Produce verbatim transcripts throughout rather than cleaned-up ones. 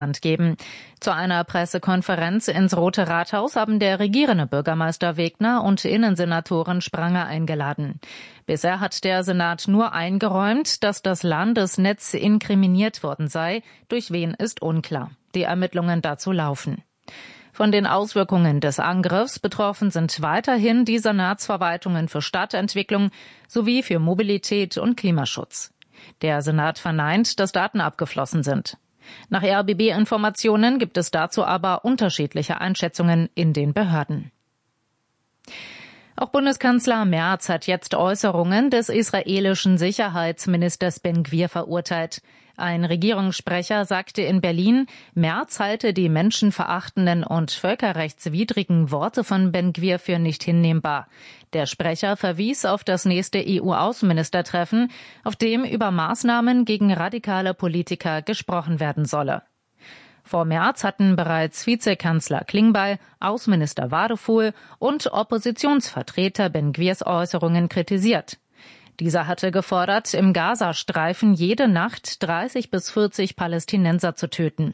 geben. Zu einer Pressekonferenz ins Rote Rathaus haben der regierende Bürgermeister Wegner und Innensenatorin Spranger eingeladen. Bisher hat der Senat nur eingeräumt, dass das Landesnetz inkriminiert worden sei. Durch wen ist unklar. Die Ermittlungen dazu laufen. Von den Auswirkungen des Angriffs betroffen sind weiterhin die Senatsverwaltungen für Stadtentwicklung sowie für Mobilität und Klimaschutz. Der Senat verneint, dass Daten abgeflossen sind. Nach R B B-Informationen gibt es dazu aber unterschiedliche Einschätzungen in den Behörden. Auch Bundeskanzler Merz hat jetzt Äußerungen des israelischen Sicherheitsministers Ben-Gvir verurteilt. Ein Regierungssprecher sagte in Berlin, Merz halte die menschenverachtenden und völkerrechtswidrigen Worte von Ben-Gvir für nicht hinnehmbar. Der Sprecher verwies auf das nächste E U-Außenministertreffen, auf dem über Maßnahmen gegen radikale Politiker gesprochen werden solle. Vor Merz hatten bereits Vizekanzler Klingbeil, Außenminister Wadefuhl und Oppositionsvertreter Ben-Gvirs Äußerungen kritisiert. Dieser hatte gefordert, im Gazastreifen jede Nacht dreißig bis vierzig Palästinenser zu töten.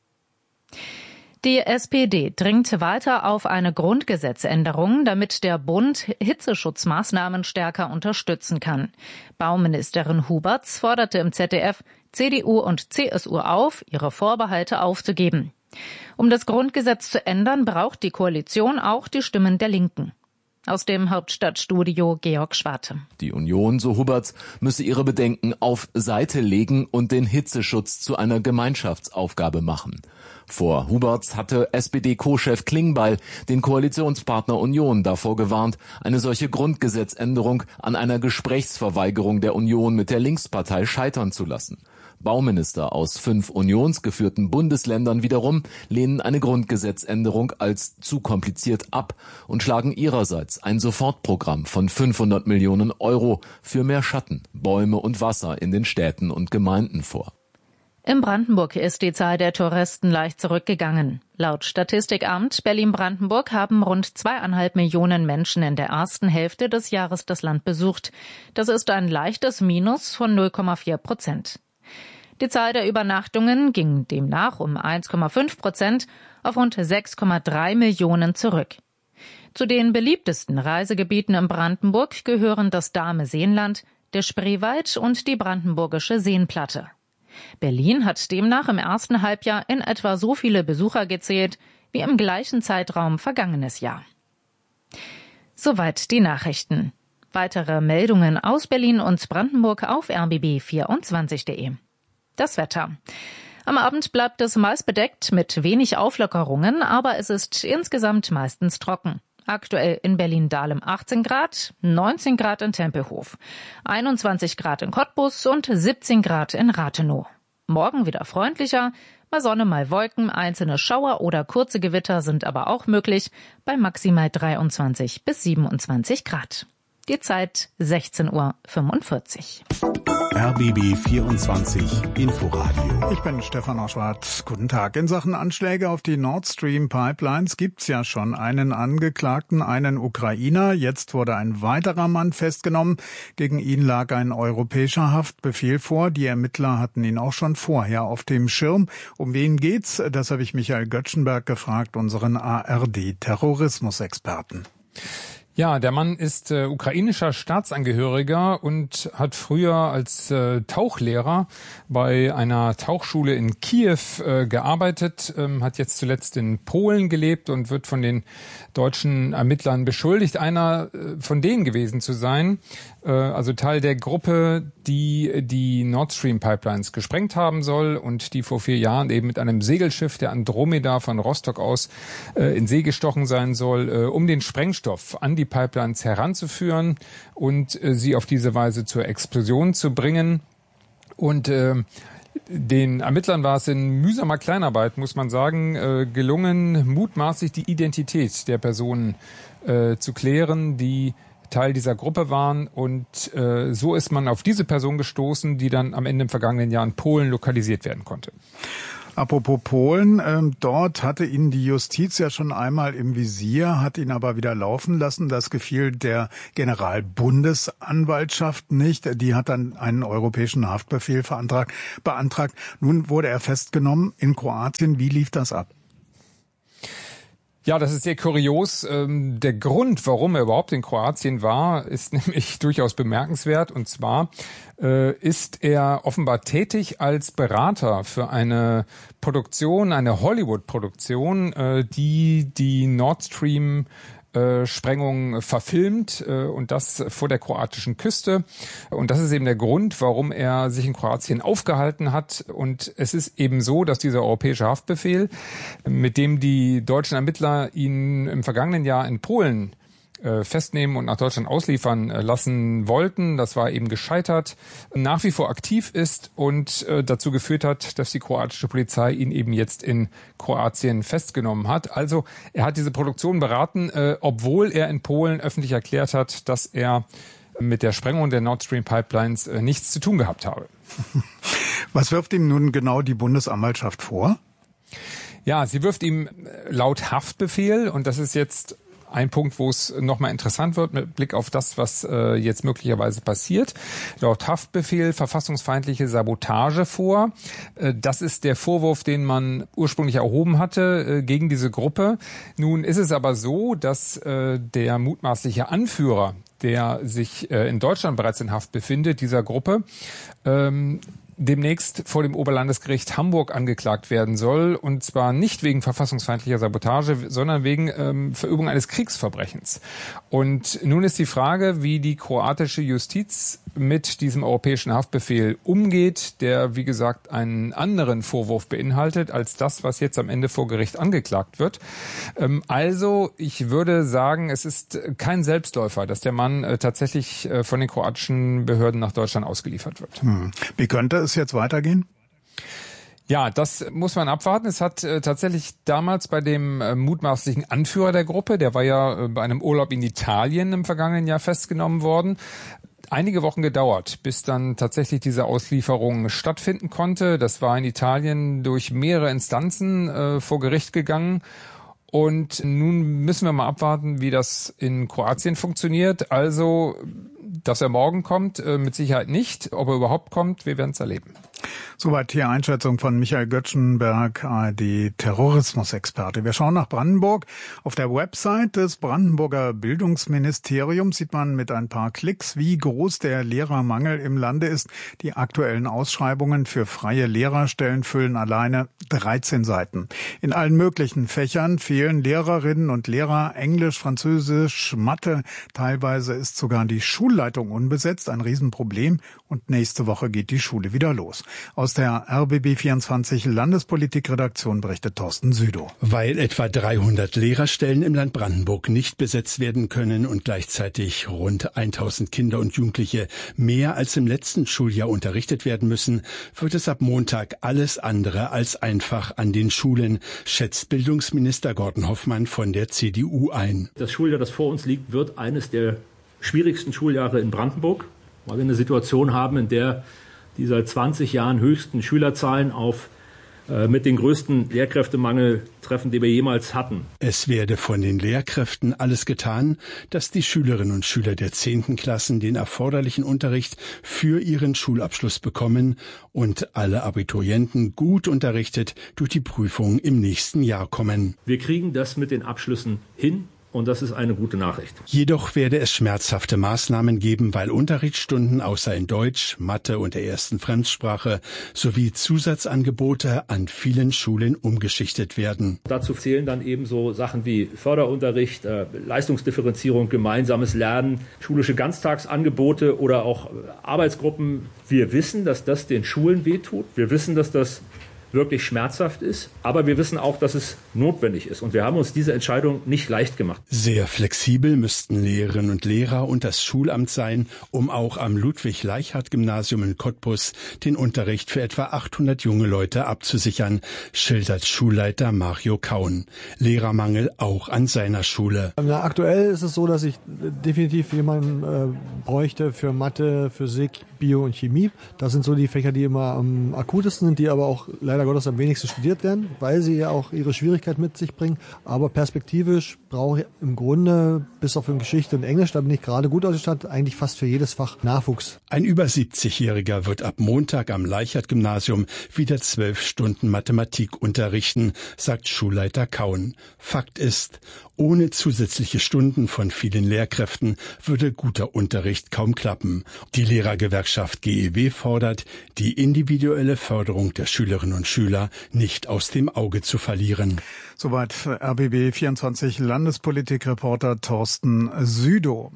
Die S P D dringt weiter auf eine Grundgesetzänderung, damit der Bund Hitzeschutzmaßnahmen stärker unterstützen kann. Bauministerin Huberts forderte im Z D F C D U und C S U auf, ihre Vorbehalte aufzugeben. Um das Grundgesetz zu ändern, braucht die Koalition auch die Stimmen der Linken. Aus dem Hauptstadtstudio Georg Schwarte. Die Union, so Huberts, müsse ihre Bedenken auf Seite legen und den Hitzeschutz zu einer Gemeinschaftsaufgabe machen. Vor Huberts hatte S P D-Co-Chef Klingbeil den Koalitionspartner Union davor gewarnt, eine solche Grundgesetzänderung an einer Gesprächsverweigerung der Union mit der Linkspartei scheitern zu lassen. Bauminister aus fünf unionsgeführten Bundesländern wiederum lehnen eine Grundgesetzänderung als zu kompliziert ab und schlagen ihrerseits ein Sofortprogramm von fünfhundert Millionen Euro für mehr Schatten, Bäume und Wasser in den Städten und Gemeinden vor. In Brandenburg ist die Zahl der Touristen leicht zurückgegangen. Laut Statistikamt Berlin-Brandenburg haben rund zweieinhalb Millionen Menschen in der ersten Hälfte des Jahres das Land besucht. Das ist ein leichtes Minus von null Komma vier Prozent. Die Zahl der Übernachtungen ging demnach um eins Komma fünf Prozent auf rund sechs Komma drei Millionen zurück. Zu den beliebtesten Reisegebieten in Brandenburg gehören das Dahme-Seenland, der Spreewald und die Brandenburgische Seenplatte. Berlin hat demnach im ersten Halbjahr in etwa so viele Besucher gezählt wie im gleichen Zeitraum vergangenes Jahr. Soweit die Nachrichten. Weitere Meldungen aus Berlin und Brandenburg auf r b b vierundzwanzig punkt de. Das Wetter. Am Abend bleibt es meist bedeckt mit wenig Auflockerungen, aber es ist insgesamt meistens trocken. Aktuell in Berlin-Dahlem achtzehn Grad, neunzehn Grad in Tempelhof, einundzwanzig Grad in Cottbus und siebzehn Grad in Rathenow. Morgen wieder freundlicher, mal Sonne, mal Wolken, einzelne Schauer oder kurze Gewitter sind aber auch möglich, bei maximal dreiundzwanzig bis siebenundzwanzig Grad. Die Zeit sechzehn Uhr fünfundvierzig. R B B vierundzwanzig Inforadio. Ich bin Stefan Oschwart. Guten Tag. In Sachen Anschläge auf die Nord Stream Pipelines gibt's ja schon einen Angeklagten, einen Ukrainer. Jetzt wurde ein weiterer Mann festgenommen. Gegen ihn lag ein europäischer Haftbefehl vor. Die Ermittler hatten ihn auch schon vorher auf dem Schirm. Um wen geht's? Das habe ich Michael Göttschenberg gefragt, unseren A R D-Terrorismusexperten. Ja, der Mann ist äh, ukrainischer Staatsangehöriger und hat früher als äh, Tauchlehrer bei einer Tauchschule in Kiew äh, gearbeitet, ähm, hat jetzt zuletzt in Polen gelebt und wird von den deutschen Ermittlern beschuldigt, einer äh, von denen gewesen zu sein, äh, also Teil der Gruppe, die die Nord Stream Pipelines gesprengt haben soll und die vor vier Jahren eben mit einem Segelschiff, der Andromeda, von Rostock aus äh, in See gestochen sein soll, äh, um den Sprengstoff an die Pipelines heranzuführen und äh, sie auf diese Weise zur Explosion zu bringen. Und äh, den Ermittlern war es in mühsamer Kleinarbeit, muss man sagen, äh, gelungen, mutmaßlich die Identität der Personen äh, zu klären, die Teil dieser Gruppe waren. Und äh, so ist man auf diese Person gestoßen, die dann am Ende im vergangenen Jahr in Polen lokalisiert werden konnte. Apropos Polen, ähm, dort hatte ihn die Justiz ja schon einmal im Visier, hat ihn aber wieder laufen lassen. Das gefiel der Generalbundesanwaltschaft nicht. Die hat dann einen europäischen Haftbefehl beantragt. beantragt. Nun wurde er festgenommen in Kroatien. Wie lief das ab? Ja, das ist sehr kurios. Der Grund, warum er überhaupt in Kroatien war, ist nämlich durchaus bemerkenswert. Und zwar ist er offenbar tätig als Berater für eine Produktion, eine Hollywood-Produktion, die die Nord Stream Sprengung verfilmt und das vor der kroatischen Küste. Und das ist eben der Grund, warum er sich in Kroatien aufgehalten hat. Und es ist eben so, dass dieser europäische Haftbefehl, mit dem die deutschen Ermittler ihn im vergangenen Jahr in Polen festnehmen und nach Deutschland ausliefern lassen wollten, das war eben gescheitert, nach wie vor aktiv ist und dazu geführt hat, dass die kroatische Polizei ihn eben jetzt in Kroatien festgenommen hat. Also er hat diese Produktion beraten, obwohl er in Polen öffentlich erklärt hat, dass er mit der Sprengung der Nord Stream Pipelines nichts zu tun gehabt habe. Was wirft ihm nun genau die Bundesanwaltschaft vor? Ja, sie wirft ihm laut Haftbefehl, und das ist jetzt ein Punkt, wo es nochmal interessant wird mit Blick auf das, was äh, jetzt möglicherweise passiert. Laut Haftbefehl verfassungsfeindliche Sabotage vor. Äh, das ist der Vorwurf, den man ursprünglich erhoben hatte äh, gegen diese Gruppe. Nun ist es aber so, dass äh, der mutmaßliche Anführer, der sich äh, in Deutschland bereits in Haft befindet, dieser Gruppe, ähm, demnächst vor dem Oberlandesgericht Hamburg angeklagt werden soll, und zwar nicht wegen verfassungsfeindlicher Sabotage, sondern wegen ähm, Verübung eines Kriegsverbrechens. Und nun ist die Frage, wie die kroatische Justiz mit diesem europäischen Haftbefehl umgeht, der, wie gesagt, einen anderen Vorwurf beinhaltet als das, was jetzt am Ende vor Gericht angeklagt wird. Ähm, also, ich würde sagen, es ist kein Selbstläufer, dass der Mann äh, tatsächlich äh, von den kroatischen Behörden nach Deutschland ausgeliefert wird. Hm. Wie könnte es jetzt weitergehen? Ja, das muss man abwarten. Es hat äh, tatsächlich damals bei dem äh, mutmaßlichen Anführer der Gruppe, der war ja äh, bei einem Urlaub in Italien im vergangenen Jahr festgenommen worden, einige Wochen gedauert, bis dann tatsächlich diese Auslieferung stattfinden konnte. Das war in Italien durch mehrere Instanzen äh, vor Gericht gegangen. Und nun müssen wir mal abwarten, wie das in Kroatien funktioniert. Also, dass er morgen kommt, äh, mit Sicherheit nicht. Ob er überhaupt kommt, wir werden es erleben. Soweit die Einschätzung von Michael Göttschenberg, A R D-Terrorismusexperte. Wir schauen nach Brandenburg. Auf der Website des Brandenburger Bildungsministeriums sieht man mit ein paar Klicks, wie groß der Lehrermangel im Lande ist. Die aktuellen Ausschreibungen für freie Lehrerstellen füllen alleine dreizehn Seiten. In allen möglichen Fächern fehlen Lehrerinnen und Lehrer, Englisch, Französisch, Mathe. Teilweise ist sogar die Schulleitung unbesetzt, ein Riesenproblem. Und nächste Woche geht die Schule wieder los. Aus der R B B vierundzwanzig Landespolitikredaktion berichtet Thorsten Südow. Weil etwa dreihundert Lehrerstellen im Land Brandenburg nicht besetzt werden können und gleichzeitig rund tausend Kinder und Jugendliche mehr als im letzten Schuljahr unterrichtet werden müssen, wird es ab Montag alles andere als einfach an den Schulen, schätzt Bildungsminister Gordon Hoffmann von der C D U ein. Das Schuljahr, das vor uns liegt, wird eines der schwierigsten Schuljahre in Brandenburg, weil wir eine Situation haben, in der die seit zwanzig Jahren höchsten Schülerzahlen auf äh, mit den größten Lehrkräftemangel treffen, die wir jemals hatten. Es werde von den Lehrkräften alles getan, dass die Schülerinnen und Schüler der zehnten Klassen den erforderlichen Unterricht für ihren Schulabschluss bekommen und alle Abiturienten gut unterrichtet durch die Prüfungen im nächsten Jahr kommen. Wir kriegen das mit den Abschlüssen hin. Und das ist eine gute Nachricht. Jedoch werde es schmerzhafte Maßnahmen geben, weil Unterrichtsstunden außer in Deutsch, Mathe und der ersten Fremdsprache sowie Zusatzangebote an vielen Schulen umgeschichtet werden. Dazu zählen dann eben so Sachen wie Förderunterricht, äh, Leistungsdifferenzierung, gemeinsames Lernen, schulische Ganztagsangebote oder auch Arbeitsgruppen. Wir wissen, dass das den Schulen wehtut. Wir wissen, dass das wirklich schmerzhaft ist, aber wir wissen auch, dass es notwendig ist. Und wir haben uns diese Entscheidung nicht leicht gemacht. Sehr flexibel müssten Lehrerinnen und Lehrer und das Schulamt sein, um auch am Ludwig-Leichhardt-Gymnasium in Cottbus den Unterricht für etwa achthundert junge Leute abzusichern, schildert Schulleiter Mario Kaun. Lehrermangel auch an seiner Schule. Na, aktuell ist es so, dass ich definitiv jemanden äh, bräuchte für Mathe, Physik, Bio und Chemie. Das sind so die Fächer, die immer am akutesten sind, die aber auch leider leider Gottes am wenigsten studiert werden, weil sie ja auch ihre Schwierigkeit mit sich bringen. Aber perspektivisch brauche ich im Grunde, bis auf in Geschichte und Englisch, da bin ich gerade gut ausgestattet, eigentlich fast für jedes Fach Nachwuchs. Ein über siebzigjähriger wird ab Montag am Leichhardt-Gymnasium wieder zwölf Stunden Mathematik unterrichten, sagt Schulleiter Kauen. Fakt ist, ohne zusätzliche Stunden von vielen Lehrkräften würde guter Unterricht kaum klappen. Die Lehrergewerkschaft G E W fordert, die individuelle Förderung der Schülerinnen und Schüler nicht aus dem Auge zu verlieren. Soweit R B B vierundzwanzig Landespolitikreporter Thorsten Südow.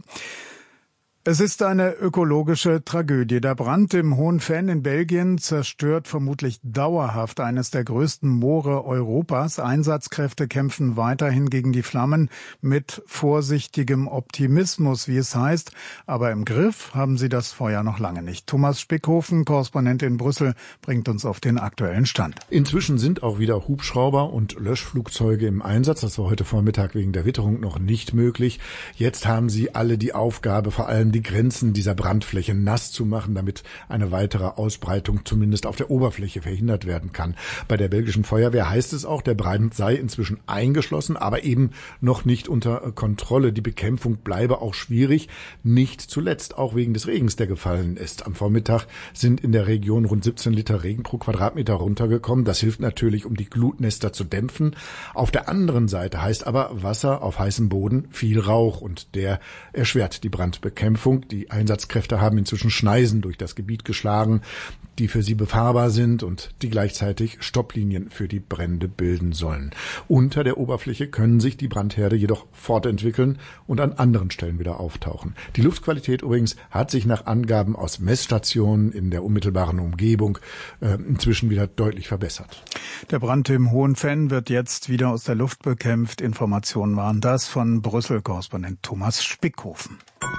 Es ist eine ökologische Tragödie. Der Brand im Hohen Venn in Belgien zerstört vermutlich dauerhaft eines der größten Moore Europas. Einsatzkräfte kämpfen weiterhin gegen die Flammen mit vorsichtigem Optimismus, wie es heißt. Aber im Griff haben sie das Feuer noch lange nicht. Thomas Spickhofen, Korrespondent in Brüssel, bringt uns auf den aktuellen Stand. Inzwischen sind auch wieder Hubschrauber und Löschflugzeuge im Einsatz. Das war heute Vormittag wegen der Witterung noch nicht möglich. Jetzt haben sie alle die Aufgabe, vor allem die Grenzen dieser Brandfläche nass zu machen, damit eine weitere Ausbreitung zumindest auf der Oberfläche verhindert werden kann. Bei der belgischen Feuerwehr heißt es auch, der Brand sei inzwischen eingeschlossen, aber eben noch nicht unter Kontrolle. Die Bekämpfung bleibe auch schwierig, nicht zuletzt auch wegen des Regens, der gefallen ist. Am Vormittag sind in der Region rund siebzehn Liter Regen pro Quadratmeter runtergekommen. Das hilft natürlich, um die Glutnester zu dämpfen. Auf der anderen Seite heißt aber Wasser auf heißem Boden viel Rauch und der erschwert die Brandbekämpfung. Die Einsatzkräfte haben inzwischen Schneisen durch das Gebiet geschlagen, die für sie befahrbar sind und die gleichzeitig Stopplinien für die Brände bilden sollen. Unter der Oberfläche können sich die Brandherde jedoch fortentwickeln und an anderen Stellen wieder auftauchen. Die Luftqualität übrigens hat sich nach Angaben aus Messstationen in der unmittelbaren Umgebung äh, inzwischen wieder deutlich verbessert. Der Brand im Hohen Venn wird jetzt wieder aus der Luft bekämpft. Informationen waren das von Brüssel-Korrespondent Thomas Spickhofen.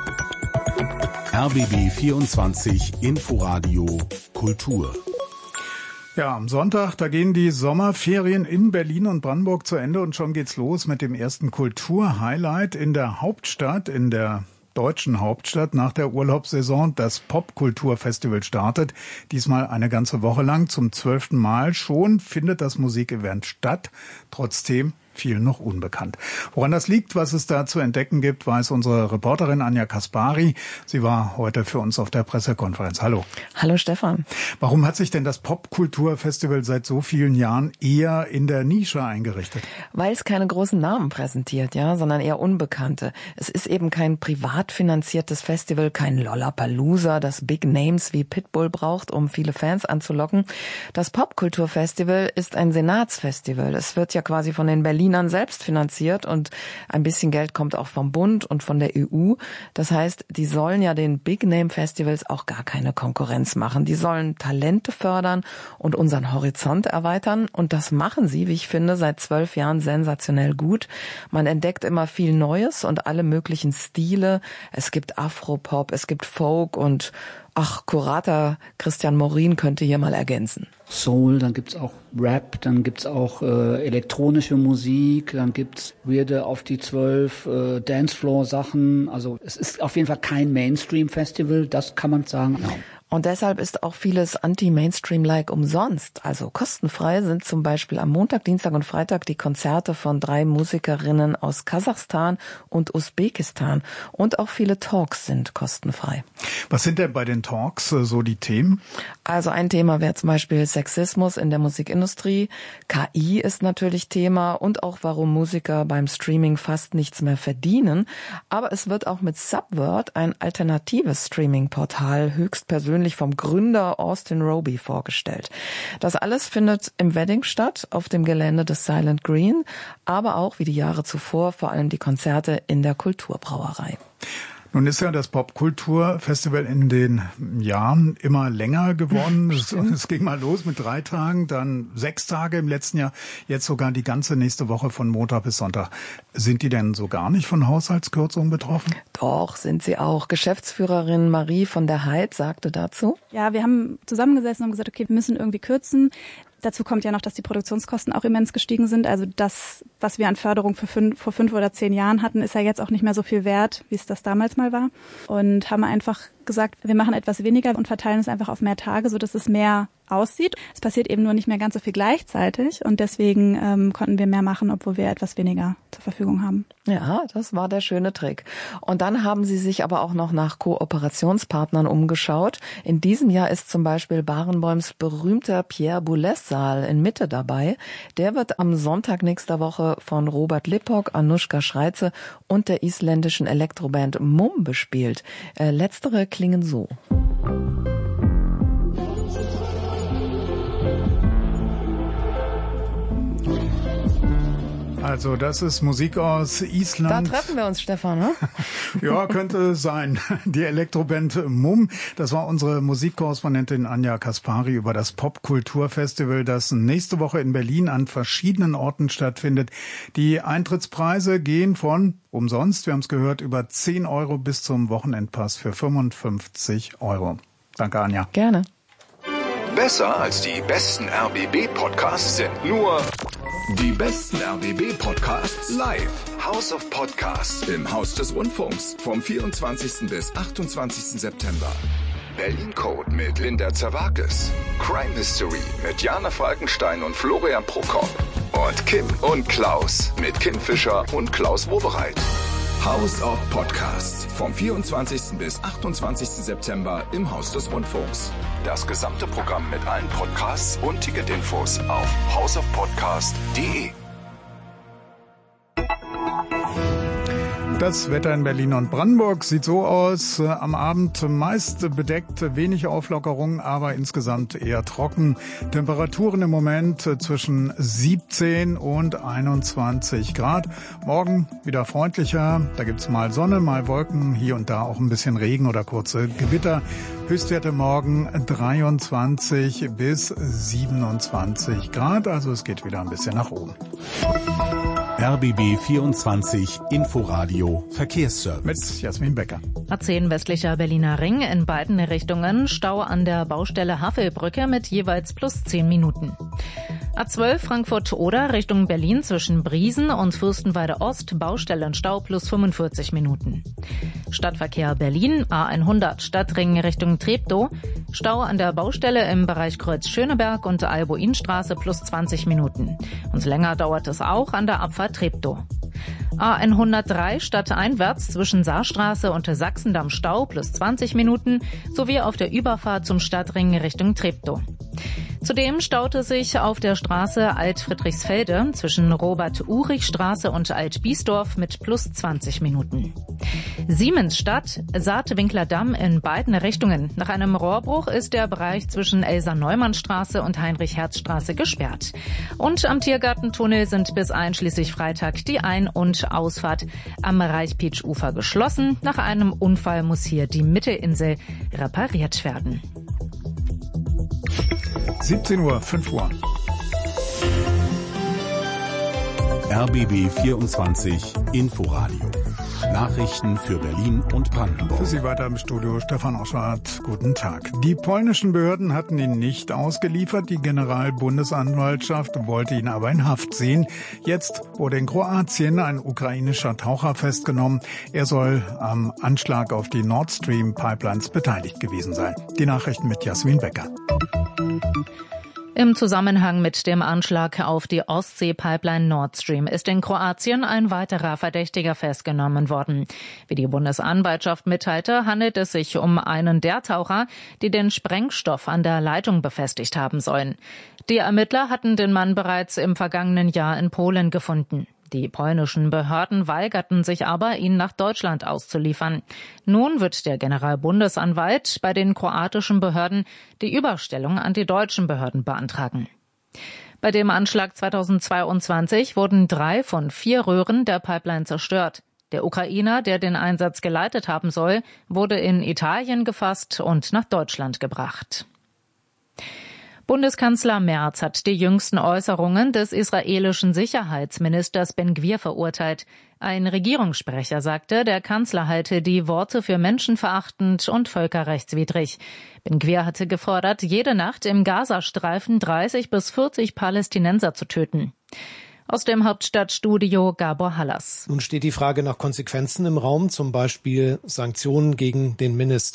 R B B vierundzwanzig Inforadio Kultur. Ja, am Sonntag, da gehen die Sommerferien in Berlin und Brandenburg zu Ende und schon geht's los mit dem ersten Kulturhighlight in der Hauptstadt, in der deutschen Hauptstadt nach der Urlaubssaison. Das Popkulturfestival startet, diesmal eine ganze Woche lang. Zum zwölften Mal schon findet das Musikevent statt. Trotzdem vielen noch unbekannt. Woran das liegt, was es da zu entdecken gibt, weiß unsere Reporterin Anja Kaspari. Sie war heute für uns auf der Pressekonferenz. Hallo. Hallo Stefan. Warum hat sich denn das Popkulturfestival seit so vielen Jahren eher in der Nische eingerichtet? Weil es keine großen Namen präsentiert, ja, sondern eher Unbekannte. Es ist eben kein privat finanziertes Festival, kein Lollapalooza, das Big Names wie Pitbull braucht, um viele Fans anzulocken. Das Popkulturfestival ist ein Senatsfestival. Es wird ja quasi von den Berlinern selbst finanziert und ein bisschen Geld kommt auch vom Bund und von der E U. Das heißt, die sollen ja den Big-Name-Festivals auch gar keine Konkurrenz machen. Die sollen Talente fördern und unseren Horizont erweitern. Und das machen sie, wie ich finde, seit zwölf Jahren sensationell gut. Man entdeckt immer viel Neues und alle möglichen Stile. Es gibt Afropop, es gibt Folk und ach, Kurator Christian Morin könnte hier mal ergänzen. Soul, dann gibt's auch Rap, dann gibt's auch äh, elektronische Musik, dann gibt's weirde auf die zwölf äh, Dancefloor-Sachen. Also es ist auf jeden Fall kein Mainstream-Festival, das kann man sagen. Ja. Und deshalb ist auch vieles Anti-Mainstream-like umsonst. Also kostenfrei sind zum Beispiel am Montag, Dienstag und Freitag die Konzerte von drei Musikerinnen aus Kasachstan und Usbekistan. Und auch viele Talks sind kostenfrei. Was sind denn bei den Talks äh, so die Themen? Also ein Thema wäre zum Beispiel Sexismus in der Musikindustrie. K I ist natürlich Thema und auch warum Musiker beim Streaming fast nichts mehr verdienen. Aber es wird auch mit Subvert, ein alternatives Streaming-Portal, höchstpersönlich vom Gründer Austin Roby vorgestellt. Das alles findet im Wedding statt, auf dem Gelände des Silent Green, aber auch wie die Jahre zuvor vor allem die Konzerte in der Kulturbrauerei. Nun ist ja das Popkulturfestival in den Jahren immer länger geworden. Es, es ging mal los mit drei Tagen, dann sechs Tage im letzten Jahr, jetzt sogar die ganze nächste Woche von Montag bis Sonntag. Sind die denn so gar nicht von Haushaltskürzungen betroffen? Doch, sind sie auch. Geschäftsführerin Marie von der Heid sagte dazu: Ja, wir haben zusammengesessen und gesagt, okay, wir müssen irgendwie kürzen. Dazu kommt ja noch, dass die Produktionskosten auch immens gestiegen sind. Also das, was wir an Förderung für fünf, vor fünf oder zehn Jahren hatten, ist ja jetzt auch nicht mehr so viel wert, wie es das damals mal war. Und haben einfach gesagt, wir machen etwas weniger und verteilen es einfach auf mehr Tage, sodass es mehr aussieht. Es passiert eben nur nicht mehr ganz so viel gleichzeitig und deswegen ähm, konnten wir mehr machen, obwohl wir etwas weniger zur Verfügung haben. Ja, das war der schöne Trick. Und dann haben Sie sich aber auch noch nach Kooperationspartnern umgeschaut. In diesem Jahr ist zum Beispiel Barenboims berühmter Pierre Boulez-Saal in Mitte dabei. Der wird am Sonntag nächster Woche von Robert Lippock, Anushka Schreize und der isländischen Elektroband Mumm bespielt. Äh, letztere klingen so. Also das ist Musik aus Island. Da treffen wir uns, Stefan, ne? Ja, könnte sein. Die Elektroband Mumm, das war unsere Musikkorrespondentin Anja Kaspari über das Popkulturfestival, das nächste Woche in Berlin an verschiedenen Orten stattfindet. Die Eintrittspreise gehen von umsonst, wir haben es gehört, über zehn Euro bis zum Wochenendpass für fünfundfünfzig Euro. Danke, Anja. Gerne. Besser als die besten R B B-Podcasts sind nur die besten R B B-Podcasts live. House of Podcasts im Haus des Rundfunks vom vierundzwanzigsten bis achtundzwanzigsten September. Berlin Code mit Linda Zerwakis. Crime History mit Jana Falkenstein und Florian Prokop. Und Kim und Klaus mit Kim Fischer und Klaus Wowereit. House of Podcasts vom vierundzwanzigsten bis achtundzwanzigsten September im Haus des Rundfunks. Das gesamte Programm mit allen Podcasts und Ticketinfos auf house of podcast punkt de. Das Wetter in Berlin und Brandenburg sieht so aus. Am Abend meist bedeckt, wenig Auflockerung, aber insgesamt eher trocken. Temperaturen im Moment zwischen siebzehn und einundzwanzig Grad. Morgen wieder freundlicher. Da gibt's mal Sonne, mal Wolken, hier und da auch ein bisschen Regen oder kurze Gewitter. Höchstwerte morgen dreiundzwanzig bis siebenundzwanzig Grad. Also es geht wieder ein bisschen nach oben. R B B vierundzwanzig Inforadio Verkehrsservice. Mit Jasmin Becker. A zehn westlicher Berliner Ring in beiden Richtungen. Stau an der Baustelle Havelbrücke mit jeweils plus zehn Minuten. A zwölf Frankfurt-Oder Richtung Berlin zwischen Briesen und Fürstenwalde Ost. Baustellenstau plus fünfundvierzig Minuten. Stadtverkehr Berlin A hundert Stadtring Richtung Treptow. Stau an der Baustelle im Bereich Kreuz-Schöneberg und Albuinstraße plus zwanzig Minuten. Und länger dauert es auch an der Abfahrt Treptow. A hundertdrei stadteinwärts zwischen Saarstraße und Sachsendamm Stau plus zwanzig Minuten sowie auf der Überfahrt zum Stadtring Richtung Treptow. Zudem staute sich auf der Straße Alt-Friedrichsfelde zwischen Robert-Urich-Straße und Alt-Biesdorf mit plus zwanzig Minuten. Siemensstadt, Saatwinkler-Damm in beiden Richtungen. Nach einem Rohrbruch ist der Bereich zwischen Elsa-Neumann-Straße und Heinrich-Herz-Straße gesperrt. Und am Tiergartentunnel sind bis einschließlich Freitag die Ein- und Ausfahrt am Reichpitsch-Ufer geschlossen. Nach einem Unfall muss hier die Mittelinsel repariert werden. siebzehn Uhr, fünf Uhr. R B B vierundzwanzig Inforadio. Nachrichten für Berlin und Brandenburg. Für Sie weiter im Studio Stefan Oschwart. Guten Tag. Die polnischen Behörden hatten ihn nicht ausgeliefert. Die Generalbundesanwaltschaft wollte ihn aber in Haft sehen. Jetzt wurde in Kroatien ein ukrainischer Taucher festgenommen. Er soll am Anschlag auf die Nord Stream Pipelines beteiligt gewesen sein. Die Nachrichten mit Jasmin Becker. Im Zusammenhang mit dem Anschlag auf die Ostsee-Pipeline Nord Stream ist in Kroatien ein weiterer Verdächtiger festgenommen worden. Wie die Bundesanwaltschaft mitteilte, handelt es sich um einen der Taucher, die den Sprengstoff an der Leitung befestigt haben sollen. Die Ermittler hatten den Mann bereits im vergangenen Jahr in Polen gefunden. Die polnischen Behörden weigerten sich aber, ihn nach Deutschland auszuliefern. Nun wird der Generalbundesanwalt bei den kroatischen Behörden die Überstellung an die deutschen Behörden beantragen. Bei dem Anschlag zweitausendzweiundzwanzig wurden drei von vier Röhren der Pipeline zerstört. Der Ukrainer, der den Einsatz geleitet haben soll, wurde in Italien gefasst und nach Deutschland gebracht. Bundeskanzler Merz hat die jüngsten Äußerungen des israelischen Sicherheitsministers Ben-Gvir verurteilt. Ein Regierungssprecher sagte, der Kanzler halte die Worte für menschenverachtend und völkerrechtswidrig. Ben-Gvir hatte gefordert, jede Nacht im Gazastreifen dreißig bis vierzig Palästinenser zu töten. Aus dem Hauptstadtstudio Gabor Hallas. Nun steht die Frage nach Konsequenzen im Raum, zum Beispiel Sanktionen gegen den Minister.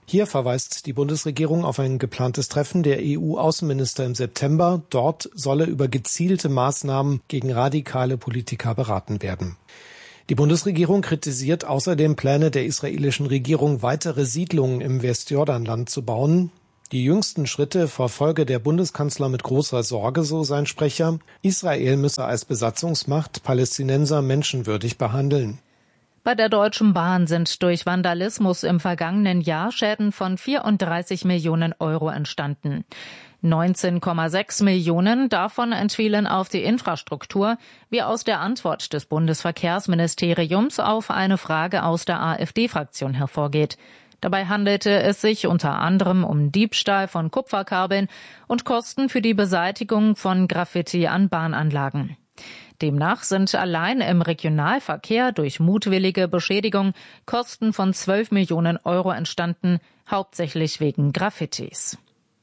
Hier verweist die Bundesregierung auf ein geplantes Treffen der E U-Außenminister im September. Dort solle über gezielte Maßnahmen gegen radikale Politiker beraten werden. Die Bundesregierung kritisiert außerdem Pläne der israelischen Regierung, weitere Siedlungen im Westjordanland zu bauen. Die jüngsten Schritte verfolge der Bundeskanzler mit großer Sorge, so sein Sprecher. Israel müsse als Besatzungsmacht Palästinenser menschenwürdig behandeln. Bei der Deutschen Bahn sind durch Vandalismus im vergangenen Jahr Schäden von vierunddreißig Millionen Euro entstanden. neunzehn Komma sechs Millionen davon entfielen auf die Infrastruktur, wie aus der Antwort des Bundesverkehrsministeriums auf eine Frage aus der AfD-Fraktion hervorgeht. Dabei handelte es sich unter anderem um Diebstahl von Kupferkabeln und Kosten für die Beseitigung von Graffiti an Bahnanlagen. Demnach sind allein im Regionalverkehr durch mutwillige Beschädigung Kosten von zwölf Millionen Euro entstanden, hauptsächlich wegen Graffitis.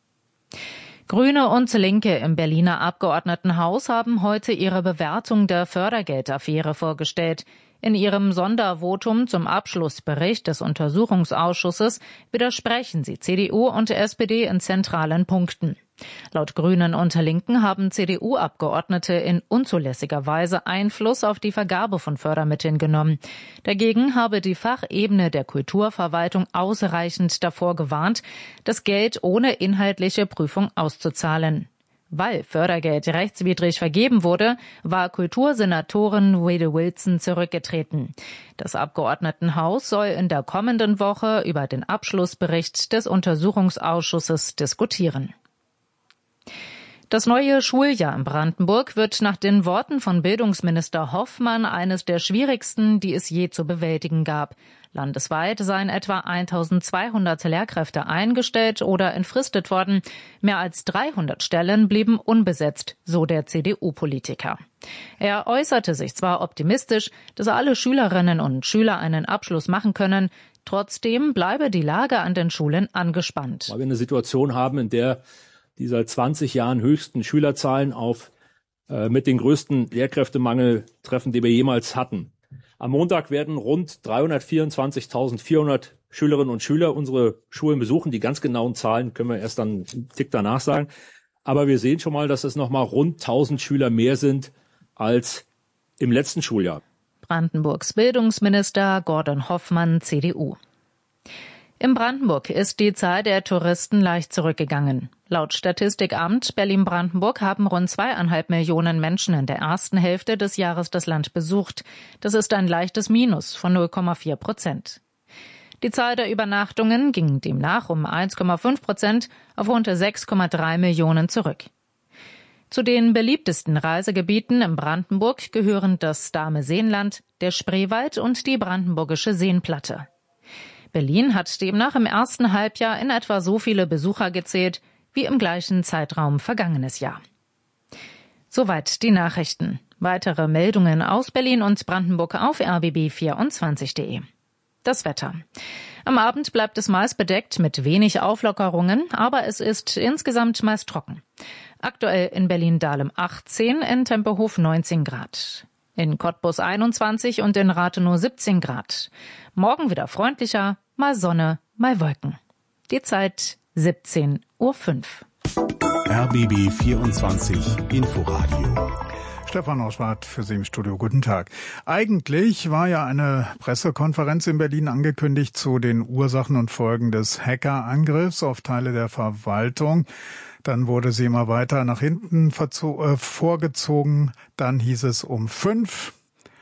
Grüne und Linke im Berliner Abgeordnetenhaus haben heute ihre Bewertung der Fördergeldaffäre vorgestellt. In ihrem Sondervotum zum Abschlussbericht des Untersuchungsausschusses widersprechen sie C D U und S P D in zentralen Punkten. Laut Grünen und Linken haben C D U-Abgeordnete in unzulässiger Weise Einfluss auf die Vergabe von Fördermitteln genommen. Dagegen habe die Fachebene der Kulturverwaltung ausreichend davor gewarnt, das Geld ohne inhaltliche Prüfung auszuzahlen. Weil Fördergeld rechtswidrig vergeben wurde, war Kultursenatorin Wade Wilson zurückgetreten. Das Abgeordnetenhaus soll in der kommenden Woche über den Abschlussbericht des Untersuchungsausschusses diskutieren. Das neue Schuljahr in Brandenburg wird nach den Worten von Bildungsminister Hoffmann eines der schwierigsten, die es je zu bewältigen gab. Landesweit seien etwa eintausendzweihundert Lehrkräfte eingestellt oder entfristet worden. Mehr als dreihundert Stellen blieben unbesetzt, so der C D U-Politiker. Er äußerte sich zwar optimistisch, dass alle Schülerinnen und Schüler einen Abschluss machen können, trotzdem bleibe die Lage an den Schulen angespannt. Weil wir eine Situation haben, in der die seit zwanzig Jahren höchsten Schülerzahlen auf äh, mit den größten Lehrkräftemangel treffen, die wir jemals hatten. Am Montag werden rund dreihundertvierundzwanzigtausendvierhundert Schülerinnen und Schüler unsere Schulen besuchen. Die ganz genauen Zahlen können wir erst dann einen Tick danach sagen. Aber wir sehen schon mal, dass es nochmal rund tausend Schüler mehr sind als im letzten Schuljahr. Brandenburgs Bildungsminister Gordon Hoffmann, C D U. In Brandenburg ist die Zahl der Touristen leicht zurückgegangen. Laut Statistikamt Berlin-Brandenburg haben rund zweieinhalb Millionen Menschen in der ersten Hälfte des Jahres das Land besucht. Das ist ein leichtes Minus von null Komma vier Prozent. Die Zahl der Übernachtungen ging demnach um eins Komma fünf Prozent auf rund sechs Komma drei Millionen zurück. Zu den beliebtesten Reisegebieten in Brandenburg gehören das Dahme-Seenland, der Spreewald und die Brandenburgische Seenplatte. Berlin hat demnach im ersten Halbjahr in etwa so viele Besucher gezählt wie im gleichen Zeitraum vergangenes Jahr. Soweit die Nachrichten. Weitere Meldungen aus Berlin und Brandenburg auf r b b vierundzwanzig punkt de. Das Wetter. Am Abend bleibt es meist bedeckt mit wenig Auflockerungen, aber es ist insgesamt meist trocken. Aktuell in Berlin-Dahlem achtzehn, in Tempelhof neunzehn Grad. In Cottbus einundzwanzig und in Rathenow siebzehn Grad. Morgen wieder freundlicher, mal Sonne, mal Wolken. Die Zeit siebzehn Uhr fünf. R B B vierundzwanzig Inforadio. Stefan Oschwart für Sie im Studio. Guten Tag. Eigentlich war ja eine Pressekonferenz in Berlin angekündigt zu den Ursachen und Folgen des Hackerangriffs auf Teile der Verwaltung. Dann wurde sie immer weiter nach hinten verzo- äh, vorgezogen. Dann hieß es um fünf.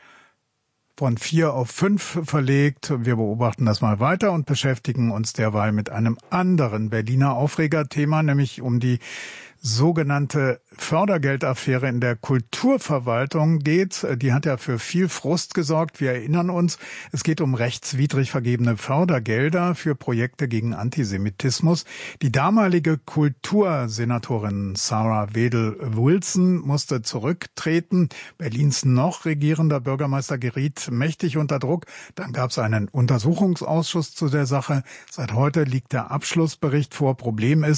Von vier auf fünf verlegt. Wir beobachten das mal weiter und beschäftigen uns derweil mit einem anderen Berliner Aufregerthema, nämlich um die sogenannte Fördergeldaffäre in der Kulturverwaltung geht. Die hat ja für viel Frust gesorgt. Wir erinnern uns, es geht um rechtswidrig vergebene Fördergelder für Projekte gegen Antisemitismus. Die damalige Kultursenatorin Sarah Wedel-Wilson musste zurücktreten. Berlins noch regierender Bürgermeister geriet mächtig unter Druck. Dann gab es einen Untersuchungsausschuss zu der Sache. Seit heute liegt der Abschlussbericht vor. Problem ist,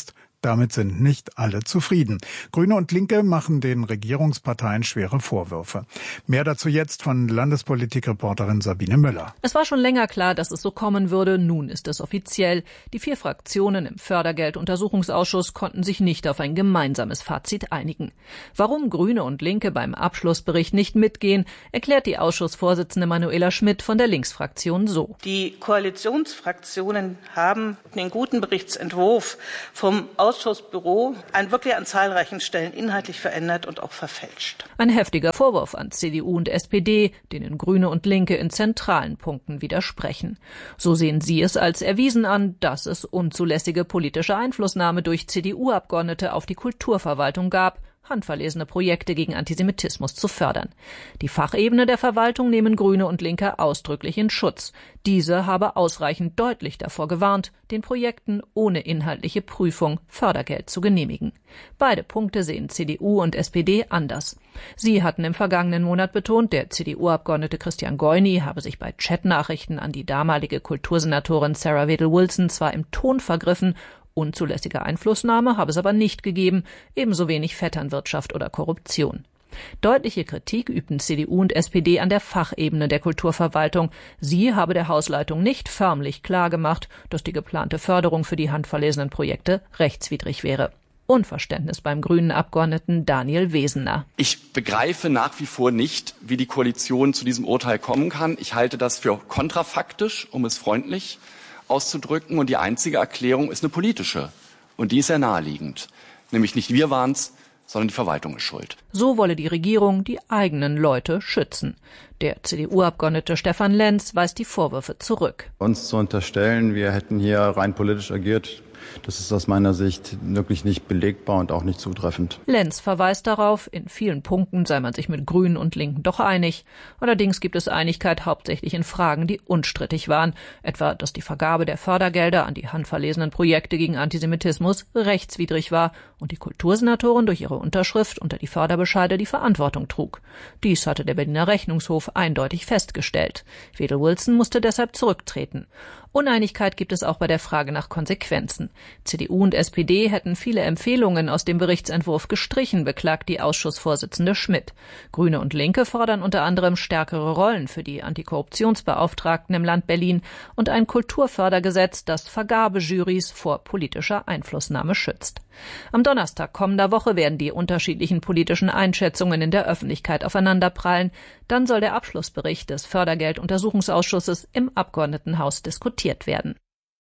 Damit sind nicht alle zufrieden. Grüne und Linke machen den Regierungsparteien schwere Vorwürfe. Mehr dazu jetzt von Landespolitikreporterin Sabine Müller. Es war schon länger klar, dass es so kommen würde. Nun ist es offiziell. Die vier Fraktionen im Fördergelduntersuchungsausschuss konnten sich nicht auf ein gemeinsames Fazit einigen. Warum Grüne und Linke beim Abschlussbericht nicht mitgehen, erklärt die Ausschussvorsitzende Manuela Schmidt von der Linksfraktion so. Die Koalitionsfraktionen haben den guten Berichtsentwurf vom Ausschussbüro an wirklich an zahlreichen Stellen inhaltlich verändert und auch verfälscht. Ein heftiger Vorwurf an C D U und S P D, denen Grüne und Linke in zentralen Punkten widersprechen. So sehen sie es als erwiesen an, dass es unzulässige politische Einflussnahme durch C D U-Abgeordnete auf die Kulturverwaltung gab, handverlesene Projekte gegen Antisemitismus zu fördern. Die Fachebene der Verwaltung nehmen Grüne und Linke ausdrücklich in Schutz. Diese habe ausreichend deutlich davor gewarnt, den Projekten ohne inhaltliche Prüfung Fördergeld zu genehmigen. Beide Punkte sehen C D U und S P D anders. Sie hatten im vergangenen Monat betont, der C D U-Abgeordnete Christian Goyni habe sich bei Chatnachrichten an die damalige Kultursenatorin Sarah Wedel-Wilson zwar im Ton vergriffen, unzulässige Einflussnahme habe es aber nicht gegeben, ebenso wenig Vetternwirtschaft oder Korruption. Deutliche Kritik übten C D U und S P D an der Fachebene der Kulturverwaltung. Sie habe der Hausleitung nicht förmlich klargemacht, dass die geplante Förderung für die handverlesenen Projekte rechtswidrig wäre. Unverständnis beim grünen Abgeordneten Daniel Wesener. Ich begreife nach wie vor nicht, wie die Koalition zu diesem Urteil kommen kann. Ich halte das für kontrafaktisch, um es freundlich auszudrücken. Und die einzige Erklärung ist eine politische. Und die ist sehr naheliegend. Nämlich nicht wir waren's, sondern die Verwaltung ist schuld. So wolle die Regierung die eigenen Leute schützen. Der C D U-Abgeordnete Stefan Lenz weist die Vorwürfe zurück. Uns zu unterstellen, wir hätten hier rein politisch agiert, das ist aus meiner Sicht wirklich nicht belegbar und auch nicht zutreffend. Lenz verweist darauf, in vielen Punkten sei man sich mit Grünen und Linken doch einig. Allerdings gibt es Einigkeit hauptsächlich in Fragen, die unstrittig waren. Etwa, dass die Vergabe der Fördergelder an die handverlesenen Projekte gegen Antisemitismus rechtswidrig war und die Kultursenatorin durch ihre Unterschrift unter die Förderbescheide die Verantwortung trug. Dies hatte der Berliner Rechnungshof eindeutig festgestellt. Wedel-Wilson musste deshalb zurücktreten. Uneinigkeit gibt es auch bei der Frage nach Konsequenzen. C D U und S P D hätten viele Empfehlungen aus dem Berichtsentwurf gestrichen, beklagt die Ausschussvorsitzende Schmidt. Grüne und Linke fordern unter anderem stärkere Rollen für die Antikorruptionsbeauftragten im Land Berlin und ein Kulturfördergesetz, das Vergabejurys vor politischer Einflussnahme schützt. Am Donnerstag kommender Woche werden die unterschiedlichen politischen Einschätzungen in der Öffentlichkeit aufeinanderprallen. Dann soll der Abschlussbericht des Fördergelduntersuchungsausschusses im Abgeordnetenhaus diskutiert werden.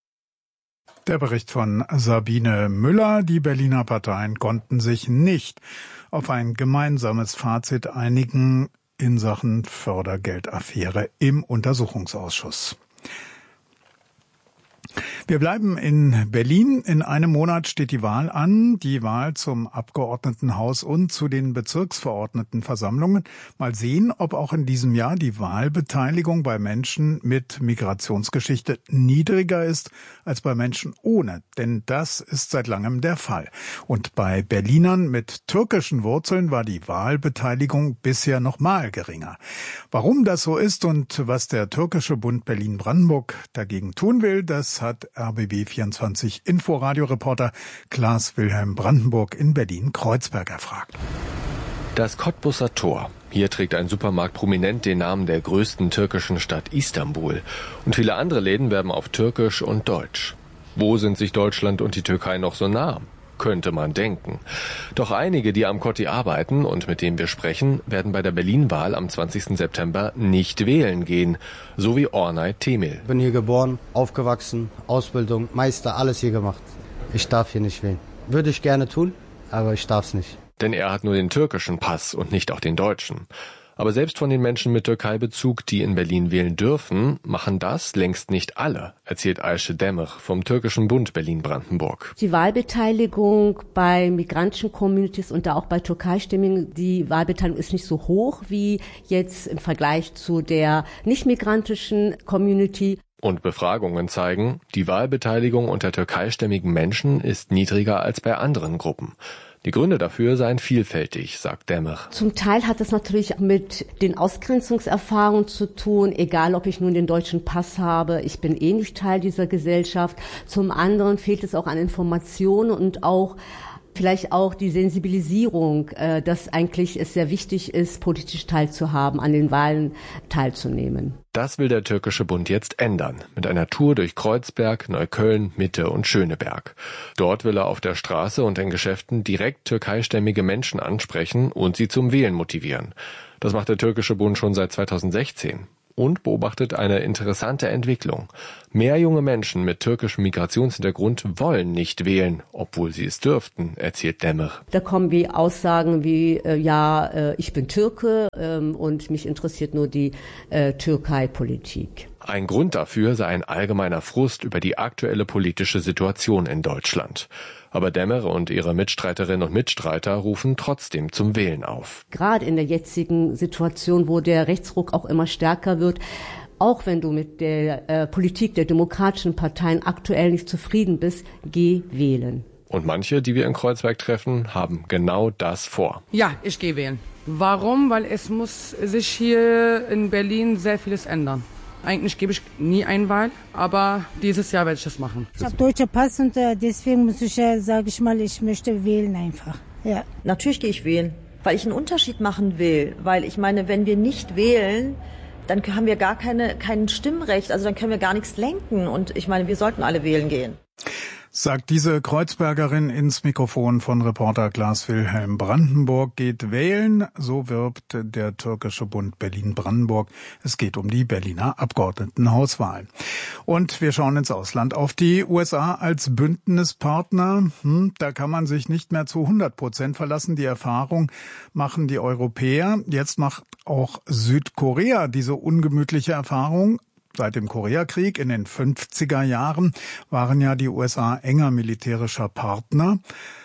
Der Bericht von Sabine Müller. Die Berliner Parteien konnten sich nicht auf ein gemeinsames Fazit einigen in Sachen Fördergeldaffäre im Untersuchungsausschuss. Wir bleiben in Berlin. In einem Monat steht die Wahl an, die Wahl zum Abgeordnetenhaus und zu den Bezirksverordnetenversammlungen. Mal sehen, ob auch in diesem Jahr die Wahlbeteiligung bei Menschen mit Migrationsgeschichte niedriger ist als bei Menschen ohne. Denn das ist seit langem der Fall. Und bei Berlinern mit türkischen Wurzeln war die Wahlbeteiligung bisher noch mal geringer. Warum das so ist und was der türkische Bund Berlin-Brandenburg dagegen tun will, das hat R B B vierundzwanzig Inforadio-Reporter Klaas Wilhelm Brandenburg in Berlin-Kreuzberg erfragt. Das Cottbusser Tor. Hier trägt ein Supermarkt prominent den Namen der größten türkischen Stadt Istanbul. Und viele andere Läden werben auf Türkisch und Deutsch. Wo sind sich Deutschland und die Türkei noch so nah? Könnte man denken. Doch einige, die am Kotti arbeiten und mit denen wir sprechen, werden bei der Berlin-Wahl am zwanzigsten September nicht wählen gehen. So wie Ornay Temel. Ich bin hier geboren, aufgewachsen, Ausbildung, Meister, alles hier gemacht. Ich darf hier nicht wählen. Würde ich gerne tun, aber ich darf es nicht. Denn er hat nur den türkischen Pass und nicht auch den deutschen. Aber selbst von den Menschen mit Türkei-Bezug, die in Berlin wählen dürfen, machen das längst nicht alle, erzählt Ayşe Demir vom türkischen Bund Berlin-Brandenburg. Die Wahlbeteiligung bei migrantischen Communities und auch bei Türkeistimmigen, die Wahlbeteiligung ist nicht so hoch wie jetzt im Vergleich zu der nicht-migrantischen Community. Und Befragungen zeigen, die Wahlbeteiligung unter türkeistämmigen Menschen ist niedriger als bei anderen Gruppen. Die Gründe dafür seien vielfältig, sagt Demmer. Zum Teil hat es natürlich mit den Ausgrenzungserfahrungen zu tun, egal ob ich nun den deutschen Pass habe, ich bin eh nicht Teil dieser Gesellschaft. Zum anderen fehlt es auch an Informationen und auch vielleicht auch die Sensibilisierung, dass eigentlich es sehr wichtig ist, politisch teilzuhaben, an den Wahlen teilzunehmen. Das will der Türkische Bund jetzt ändern, mit einer Tour durch Kreuzberg, Neukölln, Mitte und Schöneberg. Dort will er auf der Straße und in Geschäften direkt türkeistämmige Menschen ansprechen und sie zum Wählen motivieren. Das macht der Türkische Bund schon seit zweitausendsechzehn. Und beobachtet eine interessante Entwicklung. Mehr junge Menschen mit türkischem Migrationshintergrund wollen nicht wählen, obwohl sie es dürften, erzählt Demmer. Da kommen wie Aussagen wie, äh, ja, äh, ich bin Türke ähm, und mich interessiert nur die äh, Türkei-Politik. Ein Grund dafür sei ein allgemeiner Frust über die aktuelle politische Situation in Deutschland. Aber Demmer und ihre Mitstreiterinnen und Mitstreiter rufen trotzdem zum Wählen auf. Gerade in der jetzigen Situation, wo der Rechtsruck auch immer stärker wird, auch wenn du mit der äh, Politik der demokratischen Parteien aktuell nicht zufrieden bist, geh wählen. Und manche, die wir in Kreuzberg treffen, haben genau das vor. Ja, ich gehe wählen. Warum? Weil es muss sich hier in Berlin sehr vieles ändern. Eigentlich gebe ich nie eine Wahl, aber dieses Jahr werde ich das machen. Ich habe deutsche Pass und äh, deswegen muss ich, äh, sage ich mal, ich möchte wählen einfach. Ja. Natürlich gehe ich wählen, weil ich einen Unterschied machen will. Weil ich meine, wenn wir nicht wählen, dann haben wir gar keine, kein Stimmrecht, also dann können wir gar nichts lenken. Und ich meine, wir sollten alle wählen gehen. Sagt diese Kreuzbergerin ins Mikrofon von Reporter Klaas-Wilhelm. Brandenburg geht wählen, so wirbt der Türkische Bund Berlin-Brandenburg. Es geht um die Berliner Abgeordnetenhauswahl. Und wir schauen ins Ausland auf die U S A als Bündnispartner. Hm, da kann man sich nicht mehr zu hundert Prozent verlassen. Die Erfahrung machen die Europäer. Jetzt macht auch Südkorea diese ungemütliche Erfahrung. Seit dem Koreakrieg in den fünfziger Jahren waren ja die U S A enger militärischer Partner.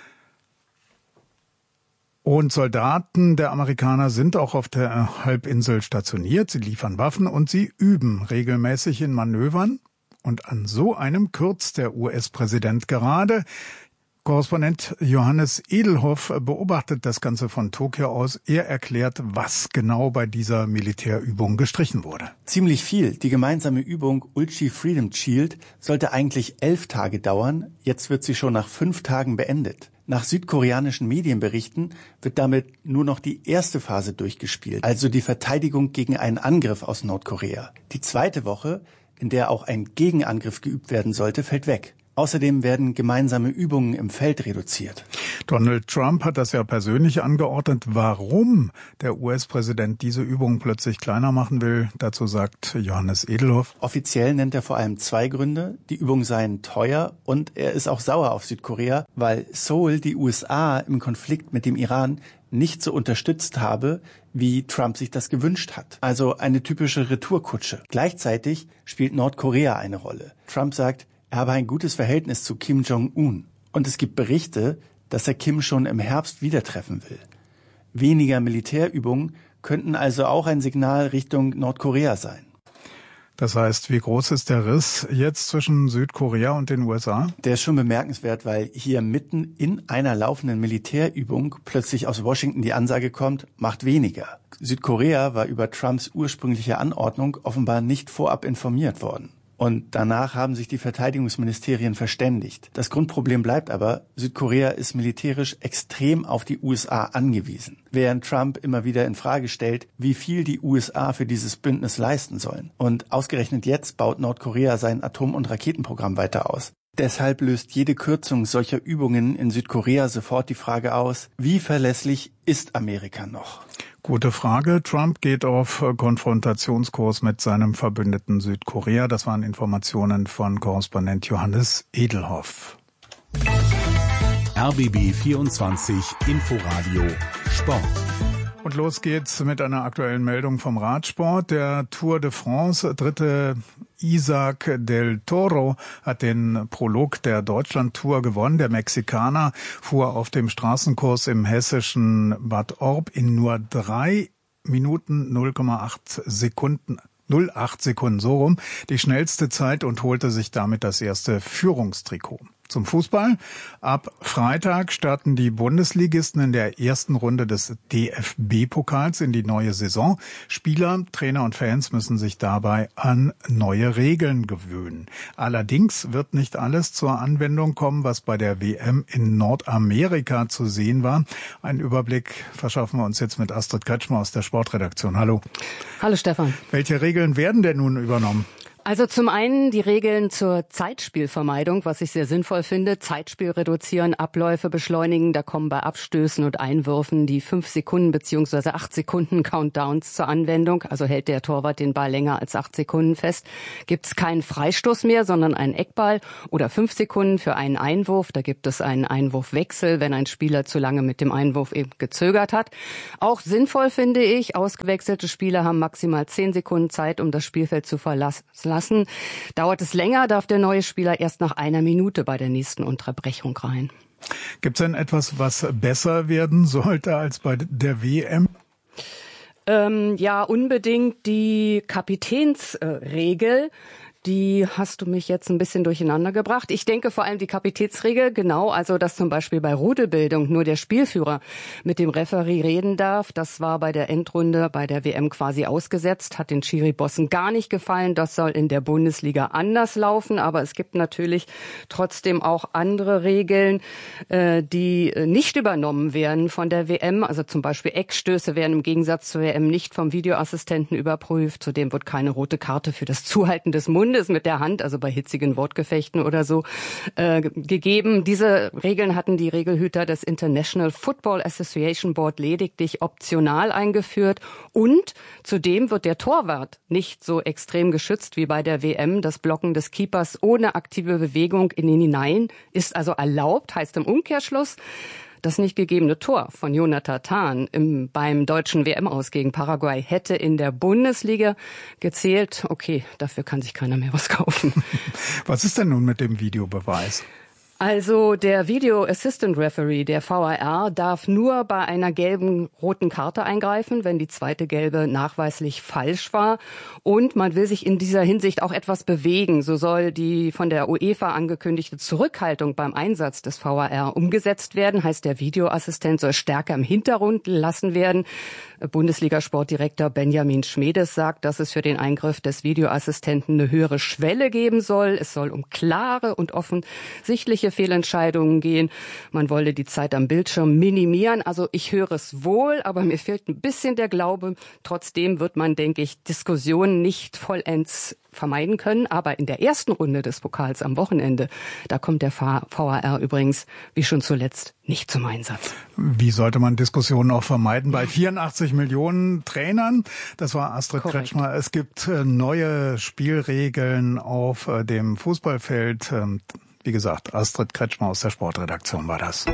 Und Soldaten der Amerikaner sind auch auf der Halbinsel stationiert. Sie liefern Waffen und sie üben regelmäßig in Manövern. Und an so einem kürzt der U S-Präsident gerade. Korrespondent Johannes Edelhoff beobachtet das Ganze von Tokio aus. Er erklärt, was genau bei dieser Militärübung gestrichen wurde. Ziemlich viel. Die gemeinsame Übung Ulchi Freedom Shield sollte eigentlich elf Tage dauern. Jetzt wird sie schon nach fünf Tagen beendet. Nach südkoreanischen Medienberichten wird damit nur noch die erste Phase durchgespielt, also die Verteidigung gegen einen Angriff aus Nordkorea. Die zweite Woche, in der auch ein Gegenangriff geübt werden sollte, fällt weg. Außerdem werden gemeinsame Übungen im Feld reduziert. Donald Trump hat das ja persönlich angeordnet. Warum der U S-Präsident diese Übungen plötzlich kleiner machen will, dazu sagt Johannes Edelhoff. Offiziell nennt er vor allem zwei Gründe. Die Übungen seien teuer und er ist auch sauer auf Südkorea, weil Seoul die U S A im Konflikt mit dem Iran nicht so unterstützt habe, wie Trump sich das gewünscht hat. Also eine typische Retourkutsche. Gleichzeitig spielt Nordkorea eine Rolle. Trump sagt, er habe ein gutes Verhältnis zu Kim Jong-un. Und es gibt Berichte, dass er Kim schon im Herbst wieder treffen will. Weniger Militärübungen könnten also auch ein Signal Richtung Nordkorea sein. Das heißt, wie groß ist der Riss jetzt zwischen Südkorea und den U S A? Der ist schon bemerkenswert, weil hier mitten in einer laufenden Militärübung plötzlich aus Washington die Ansage kommt, macht weniger. Südkorea war über Trumps ursprüngliche Anordnung offenbar nicht vorab informiert worden. Und danach haben sich die Verteidigungsministerien verständigt. Das Grundproblem bleibt aber, Südkorea ist militärisch extrem auf die U S A angewiesen. Während Trump immer wieder in Frage stellt, wie viel die U S A für dieses Bündnis leisten sollen. Und ausgerechnet jetzt baut Nordkorea sein Atom- und Raketenprogramm weiter aus. Deshalb löst jede Kürzung solcher Übungen in Südkorea sofort die Frage aus, wie verlässlich ist Amerika noch? Gute Frage. Trump geht auf Konfrontationskurs mit seinem Verbündeten Südkorea. Das waren Informationen von Korrespondent Johannes Edelhoff. R B B vierundzwanzig Inforadio Sport. Und los geht's mit einer aktuellen Meldung vom Radsport. Der Tour de France, dritte Isaac del Toro hat den Prolog der Deutschland-Tour gewonnen. Der Mexikaner fuhr auf dem Straßenkurs im hessischen Bad Orb in nur drei Minuten null Komma acht Sekunden. null Komma acht Sekunden so rum, die schnellste Zeit und holte sich damit das erste Führungstrikot. Zum Fußball. Ab Freitag starten die Bundesligisten in der ersten Runde des D F B-Pokals in die neue Saison. Spieler, Trainer und Fans müssen sich dabei an neue Regeln gewöhnen. Allerdings wird nicht alles zur Anwendung kommen, was bei der W M in Nordamerika zu sehen war. Einen Überblick verschaffen wir uns jetzt mit Astrid Kretschmer aus der Sportredaktion. Hallo. Hallo Stefan. Welche Regeln werden denn nun übernommen? Also zum einen die Regeln zur Zeitspielvermeidung, was ich sehr sinnvoll finde. Zeitspiel reduzieren, Abläufe beschleunigen. Da kommen bei Abstößen und Einwürfen die fünf Sekunden bzw. acht Sekunden Countdowns zur Anwendung. Also hält der Torwart den Ball länger als acht Sekunden fest, gibt es keinen Freistoß mehr, sondern einen Eckball oder fünf Sekunden für einen Einwurf. Da gibt es einen Einwurfwechsel, wenn ein Spieler zu lange mit dem Einwurf eben gezögert hat. Auch sinnvoll finde ich, ausgewechselte Spieler haben maximal zehn Sekunden Zeit, um das Spielfeld zu verlassen. Lassen. Dauert es länger, darf der neue Spieler erst nach einer Minute bei der nächsten Unterbrechung rein. Gibt es denn etwas, was besser werden sollte als bei der W M? Ähm, ja, unbedingt die Kapitänsregel. Äh, Die hast du mich jetzt ein bisschen durcheinander gebracht. Ich denke vor allem die Kapitätsregel, genau, also dass zum Beispiel bei Rudelbildung nur der Spielführer mit dem Referee reden darf. Das war bei der Endrunde bei der W M quasi ausgesetzt, hat den Schiri-Bossen gar nicht gefallen. Das soll in der Bundesliga anders laufen, aber es gibt natürlich trotzdem auch andere Regeln, die nicht übernommen werden von der W M. Also zum Beispiel Eckstöße werden im Gegensatz zur W M nicht vom Videoassistenten überprüft. Zudem wird keine rote Karte für das Zuhalten des Mundes mit der Hand, also bei hitzigen Wortgefechten oder so, äh, gegeben. Diese Regeln hatten die Regelhüter des International Football Association Board lediglich optional eingeführt. Und zudem wird der Torwart nicht so extrem geschützt wie bei der W M. Das Blocken des Keepers ohne aktive Bewegung in ihn hinein ist also erlaubt, heißt im Umkehrschluss, das nicht gegebene Tor von Jonathan Tah im, beim deutschen W M-Aus gegen Paraguay hätte in der Bundesliga gezählt. Okay, dafür kann sich keiner mehr was kaufen. Was ist denn nun mit dem Videobeweis? Also der Video Assistant Referee, der V A R, darf nur bei einer gelben roten Karte eingreifen, wenn die zweite gelbe nachweislich falsch war. Und man will sich in dieser Hinsicht auch etwas bewegen. So soll die von der UEFA angekündigte Zurückhaltung beim Einsatz des V A R umgesetzt werden. Heißt, der Videoassistent soll stärker im Hintergrund gelassen werden. Bundesliga-Sportdirektor Benjamin Schmedes sagt, dass es für den Eingriff des Videoassistenten eine höhere Schwelle geben soll. Es soll um klare und offensichtliche Fehlentscheidungen gehen. Man wolle die Zeit am Bildschirm minimieren. Also ich höre es wohl, aber mir fehlt ein bisschen der Glaube. Trotzdem wird man, denke ich, Diskussionen nicht vollends vermeiden können. Aber in der ersten Runde des Pokals am Wochenende, da kommt der V A R übrigens, wie schon zuletzt, nicht zum Einsatz. Wie sollte man Diskussionen auch vermeiden? Bei vierundachtzig Millionen Trainern, das war Astrid Korrekt. Kretschmer, es gibt neue Spielregeln auf dem Fußballfeld. Wie gesagt, Astrid Kretschmer aus der Sportredaktion war das.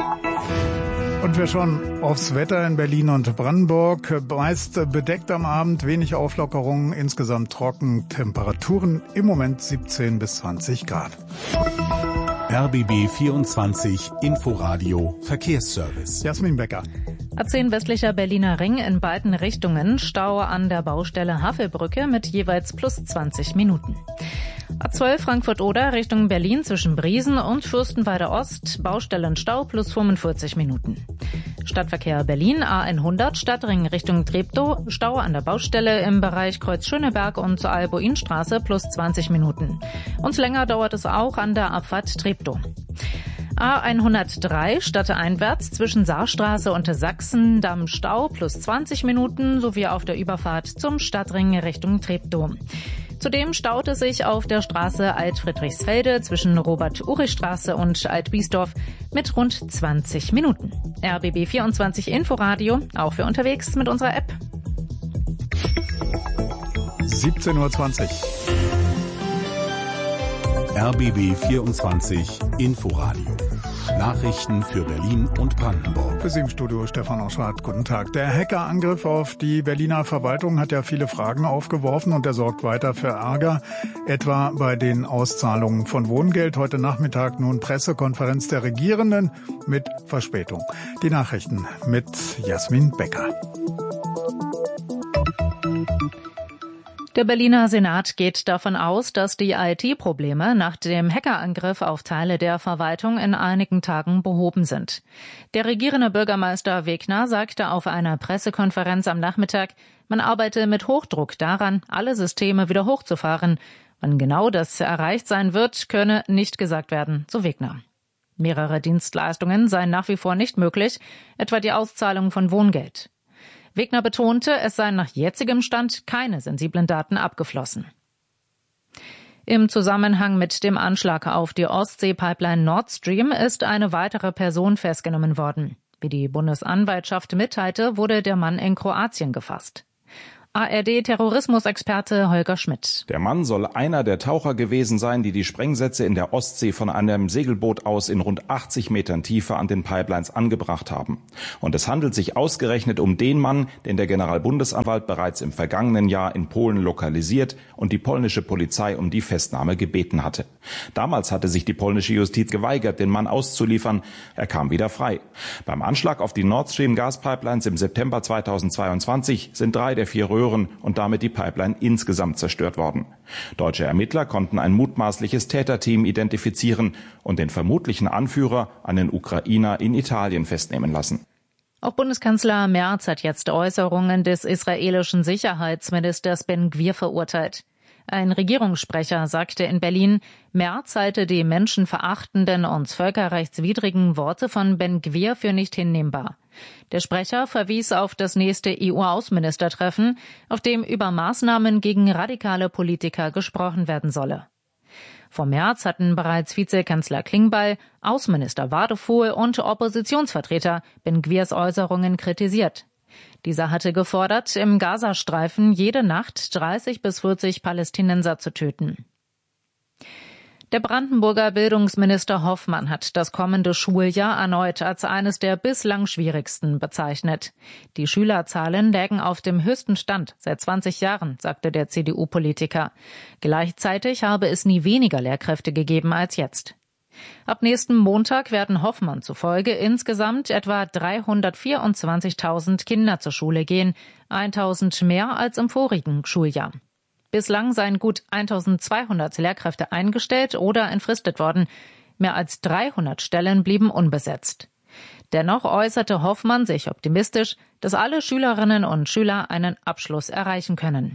Und wir schauen aufs Wetter in Berlin und Brandenburg. Meist bedeckt am Abend, wenig Auflockerungen, insgesamt trocken. Temperaturen im Moment siebzehn bis zwanzig Grad. R B B vierundzwanzig Inforadio Verkehrsservice. Jasmin Becker. A zehn westlicher Berliner Ring in beiden Richtungen. Stau an der Baustelle Havelbrücke mit jeweils plus zwanzig Minuten. A zwölf Frankfurt-Oder Richtung Berlin zwischen Briesen und Fürstenwalde Ost. Baustellenstau plus fünfundvierzig Minuten. Stadtverkehr Berlin A hundert Stadtring Richtung Treptow. Stau an der Baustelle im Bereich Kreuz Schöneberg und zur Albuinstraße plus zwanzig Minuten. Und länger dauert es auch an der Abfahrt Treptow. A hundertdrei stadteinwärts zwischen Saarstraße und Sachsendamm Stau plus zwanzig Minuten sowie auf der Überfahrt zum Stadtring Richtung Treptow. Zudem staut es sich auf der Straße Alt-Friedrichsfelde zwischen Robert-Urich-Straße und Alt-Biesdorf mit rund zwanzig Minuten. R B B vierundzwanzig Inforadio, auch für unterwegs mit unserer App. siebzehn Uhr zwanzig. R B B vierundzwanzig Inforadio. Nachrichten für Berlin und Brandenburg. Für Sie im Studio Stefan Oschwart. Guten Tag. Der Hackerangriff auf die Berliner Verwaltung hat ja viele Fragen aufgeworfen und er sorgt weiter für Ärger, etwa bei den Auszahlungen von Wohngeld. Heute Nachmittag nun Pressekonferenz der Regierenden mit Verspätung. Die Nachrichten mit Jasmin Becker. Der Berliner Senat geht davon aus, dass die I T-Probleme nach dem Hackerangriff auf Teile der Verwaltung in einigen Tagen behoben sind. Der regierende Bürgermeister Wegner sagte auf einer Pressekonferenz am Nachmittag, man arbeite mit Hochdruck daran, alle Systeme wieder hochzufahren. Wann genau das erreicht sein wird, könne nicht gesagt werden, so Wegner. Mehrere Dienstleistungen seien nach wie vor nicht möglich, etwa die Auszahlung von Wohngeld. Wegner betonte, es seien nach jetzigem Stand keine sensiblen Daten abgeflossen. Im Zusammenhang mit dem Anschlag auf die Ostsee-Pipeline Nord Stream ist eine weitere Person festgenommen worden. Wie die Bundesanwaltschaft mitteilte, wurde der Mann in Kroatien gefasst. A R D-Terrorismusexperte Holger Schmidt. Der Mann soll einer der Taucher gewesen sein, die die Sprengsätze in der Ostsee von einem Segelboot aus in rund achtzig Metern Tiefe an den Pipelines angebracht haben. Und es handelt sich ausgerechnet um den Mann, den der Generalbundesanwalt bereits im vergangenen Jahr in Polen lokalisiert und die polnische Polizei um die Festnahme gebeten hatte. Damals hatte sich die polnische Justiz geweigert, den Mann auszuliefern. Er kam wieder frei. Beim Anschlag auf die Nord Stream Gaspipelines im September zweitausendzweiundzwanzig sind drei der vier Röhren und damit die Pipeline insgesamt zerstört worden. Deutsche Ermittler konnten ein mutmaßliches Täterteam identifizieren und den vermutlichen Anführer, einen Ukrainer, in Italien festnehmen lassen. Auch Bundeskanzler Merz hat jetzt Äußerungen des israelischen Sicherheitsministers Ben-Gvir verurteilt. Ein Regierungssprecher sagte in Berlin, Merz halte die menschenverachtenden und völkerrechtswidrigen Worte von Ben-Gvir für nicht hinnehmbar. Der Sprecher verwies auf das nächste E U-Außenministertreffen, auf dem über Maßnahmen gegen radikale Politiker gesprochen werden solle. Vor Merz hatten bereits Vizekanzler Klingbeil, Außenminister Wadefuhl und Oppositionsvertreter Ben-Gvirs Äußerungen kritisiert. Dieser hatte gefordert, im Gazastreifen jede Nacht dreißig bis vierzig Palästinenser zu töten. Der Brandenburger Bildungsminister Hoffmann hat das kommende Schuljahr erneut als eines der bislang schwierigsten bezeichnet. Die Schülerzahlen lägen auf dem höchsten Stand seit zwanzig Jahren, sagte der C D U-Politiker. Gleichzeitig habe es nie weniger Lehrkräfte gegeben als jetzt. Ab nächsten Montag werden Hoffmann zufolge insgesamt etwa dreihundertvierundzwanzigtausend Kinder zur Schule gehen, eintausend mehr als im vorigen Schuljahr. Bislang seien gut eintausendzweihundert Lehrkräfte eingestellt oder entfristet worden. Mehr als dreihundert Stellen blieben unbesetzt. Dennoch äußerte Hoffmann sich optimistisch, dass alle Schülerinnen und Schüler einen Abschluss erreichen können.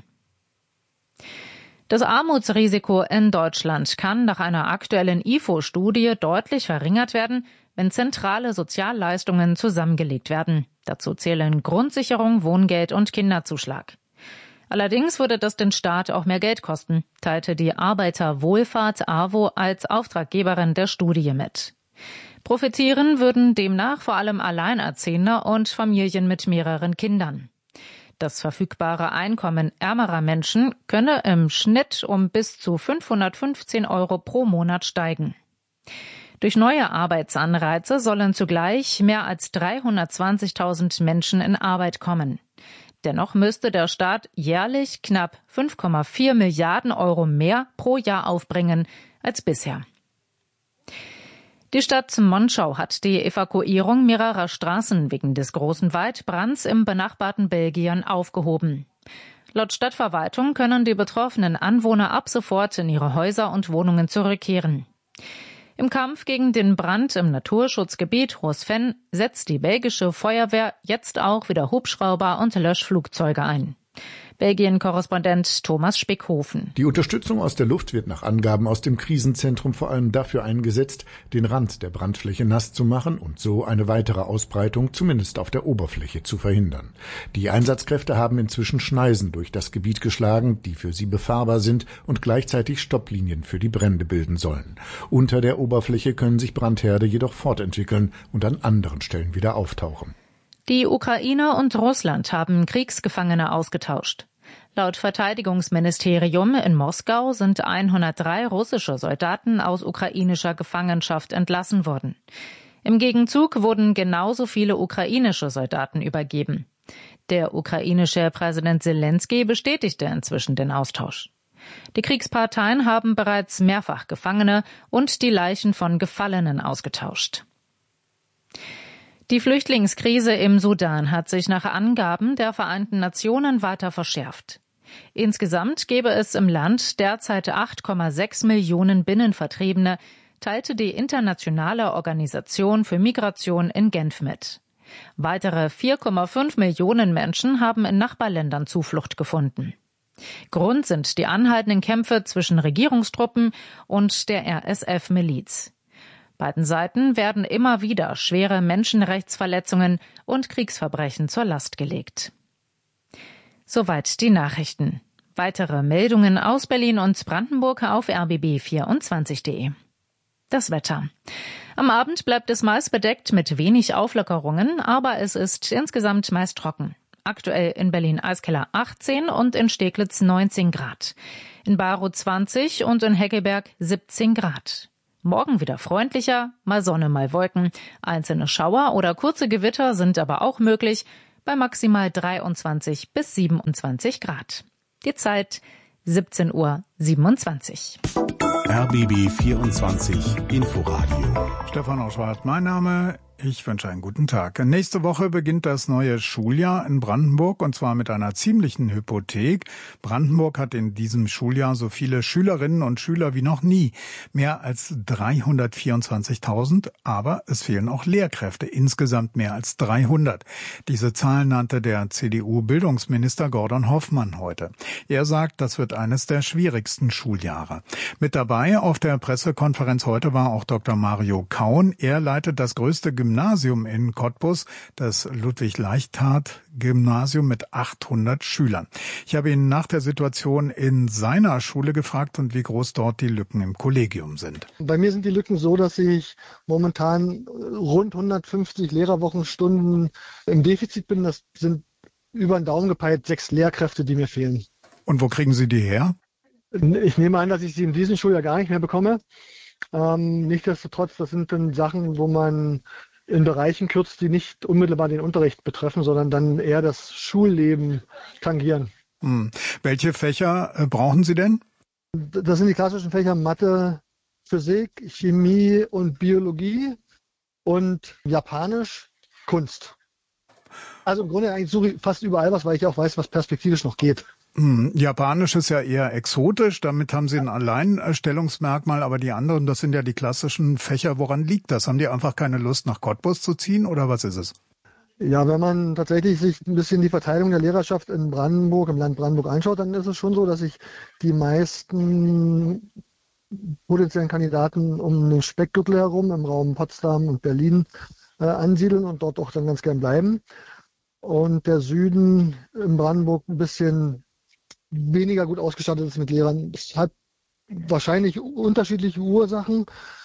Das Armutsrisiko in Deutschland kann nach einer aktuellen I F O-Studie deutlich verringert werden, wenn zentrale Sozialleistungen zusammengelegt werden. Dazu zählen Grundsicherung, Wohngeld und Kinderzuschlag. Allerdings würde das den Staat auch mehr Geld kosten, teilte die Arbeiterwohlfahrt A W O als Auftraggeberin der Studie mit. Profitieren würden demnach vor allem Alleinerziehende und Familien mit mehreren Kindern. Das verfügbare Einkommen ärmerer Menschen könne im Schnitt um bis zu fünfhundertfünfzehn Euro pro Monat steigen. Durch neue Arbeitsanreize sollen zugleich mehr als dreihundertzwanzigtausend Menschen in Arbeit kommen. Dennoch müsste der Staat jährlich knapp fünf Komma vier Milliarden Euro mehr pro Jahr aufbringen als bisher. Die Stadt Monschau hat die Evakuierung mehrerer Straßen wegen des großen Waldbrands im benachbarten Belgien aufgehoben. Laut Stadtverwaltung können die betroffenen Anwohner ab sofort in ihre Häuser und Wohnungen zurückkehren. Im Kampf gegen den Brand im Naturschutzgebiet Roosven setzt die belgische Feuerwehr jetzt auch wieder Hubschrauber und Löschflugzeuge ein. Belgien-Korrespondent Thomas Spickhofen. Die Unterstützung aus der Luft wird nach Angaben aus dem Krisenzentrum vor allem dafür eingesetzt, den Rand der Brandfläche nass zu machen und so eine weitere Ausbreitung zumindest auf der Oberfläche zu verhindern. Die Einsatzkräfte haben inzwischen Schneisen durch das Gebiet geschlagen, die für sie befahrbar sind und gleichzeitig Stopplinien für die Brände bilden sollen. Unter der Oberfläche können sich Brandherde jedoch fortentwickeln und an anderen Stellen wieder auftauchen. Die Ukraine und Russland haben Kriegsgefangene ausgetauscht. Laut Verteidigungsministerium in Moskau sind hundertdrei russische Soldaten aus ukrainischer Gefangenschaft entlassen worden. Im Gegenzug wurden genauso viele ukrainische Soldaten übergeben. Der ukrainische Präsident Selenskyj bestätigte inzwischen den Austausch. Die Kriegsparteien haben bereits mehrfach Gefangene und die Leichen von Gefallenen ausgetauscht. Die Flüchtlingskrise im Sudan hat sich nach Angaben der Vereinten Nationen weiter verschärft. Insgesamt gäbe es im Land derzeit acht Komma sechs Millionen Binnenvertriebene, teilte die Internationale Organisation für Migration in Genf mit. Weitere vier Komma fünf Millionen Menschen haben in Nachbarländern Zuflucht gefunden. Grund sind die anhaltenden Kämpfe zwischen Regierungstruppen und der R S F-Miliz. Beiden Seiten werden immer wieder schwere Menschenrechtsverletzungen und Kriegsverbrechen zur Last gelegt. Soweit die Nachrichten. Weitere Meldungen aus Berlin und Brandenburg auf r b b vierundzwanzig punkt de. Das Wetter. Am Abend bleibt es meist bedeckt mit wenig Auflockerungen, aber es ist insgesamt meist trocken. Aktuell in Berlin-Eiskeller achtzehn und in Steglitz neunzehn Grad. In Barow zwanzig und in Heckelberg siebzehn Grad. Morgen wieder freundlicher, mal Sonne, mal Wolken. Einzelne Schauer oder kurze Gewitter sind aber auch möglich, bei maximal dreiundzwanzig bis siebenundzwanzig Grad. Die Zeit siebzehn Uhr siebenundzwanzig. R B B vierundzwanzig Inforadio. Stefan Oschwart, mein Name. Ich wünsche einen guten Tag. Nächste Woche beginnt das neue Schuljahr in Brandenburg und zwar mit einer ziemlichen Hypothek. Brandenburg hat in diesem Schuljahr so viele Schülerinnen und Schüler wie noch nie. Mehr als dreihundertvierundzwanzigtausend, aber es fehlen auch Lehrkräfte, insgesamt mehr als dreihundert. Diese Zahlen nannte der C D U-Bildungsminister Gordon Hoffmann heute. Er sagt, das wird eines der schwierigsten Schuljahre. Mit dabei auf der Pressekonferenz heute war auch Doktor Mario Kaun. Er leitet das größte Gymnasium in Cottbus, das Ludwig-Leichthardt-Gymnasium mit achthundert Schülern. Ich habe ihn nach der Situation in seiner Schule gefragt und wie groß dort die Lücken im Kollegium sind. Bei mir sind die Lücken so, dass ich momentan rund hundertfünfzig Lehrerwochenstunden im Defizit bin. Das sind über den Daumen gepeilt sechs Lehrkräfte, die mir fehlen. Und wo kriegen Sie die her? Ich nehme an, dass ich sie in diesem Schuljahr gar nicht mehr bekomme. Ähm, nichtsdestotrotz, das sind dann Sachen, wo man in Bereichen kürzt, die nicht unmittelbar den Unterricht betreffen, sondern dann eher das Schulleben tangieren. Hm. Welche Fächer äh, brauchen Sie denn? Das sind die klassischen Fächer Mathe, Physik, Chemie und Biologie und Japanisch, Kunst. Also im Grunde eigentlich suche ich fast überall was, weil ich auch weiß, was perspektivisch noch geht. Hm, Japanisch ist ja eher exotisch, damit haben Sie ein Alleinstellungsmerkmal, aber die anderen, das sind ja die klassischen Fächer. Woran liegt das? Haben die einfach keine Lust, nach Cottbus zu ziehen oder was ist es? Ja, wenn man tatsächlich sich ein bisschen die Verteilung der Lehrerschaft in Brandenburg, im Land Brandenburg anschaut, dann ist es schon so, dass sich die meisten potenziellen Kandidaten um den Speckgürtel herum im Raum Potsdam und Berlin äh, ansiedeln und dort auch dann ganz gern bleiben. Und der Süden in Brandenburg ein bisschen weniger gut ausgestattet ist mit Lehrern. Es hat wahrscheinlich unterschiedliche Ursachen.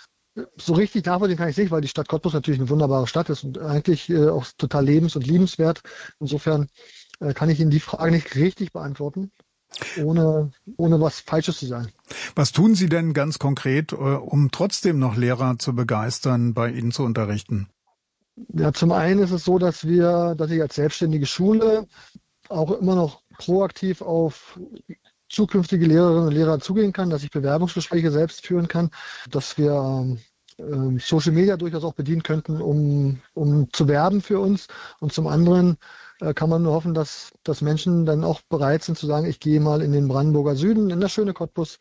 So richtig nachvollziehen kann ich nicht, weil die Stadt Cottbus natürlich eine wunderbare Stadt ist und eigentlich äh, auch total lebens- und liebenswert. Insofern äh, kann ich Ihnen die Frage nicht richtig beantworten, ohne, ohne was Falsches zu sagen. Was tun Sie denn ganz konkret, äh, um trotzdem noch Lehrer zu begeistern, bei Ihnen zu unterrichten? Ja, zum einen ist es so, dass wir, dass ich als selbstständige Schule auch immer noch proaktiv auf zukünftige Lehrerinnen und Lehrer zugehen kann, dass ich Bewerbungsgespräche selbst führen kann, dass wir äh, Social Media durchaus auch bedienen könnten, um, um zu werben für uns. Und zum anderen äh, kann man nur hoffen, dass, dass Menschen dann auch bereit sind zu sagen, ich gehe mal in den Brandenburger Süden, in das schöne Cottbus.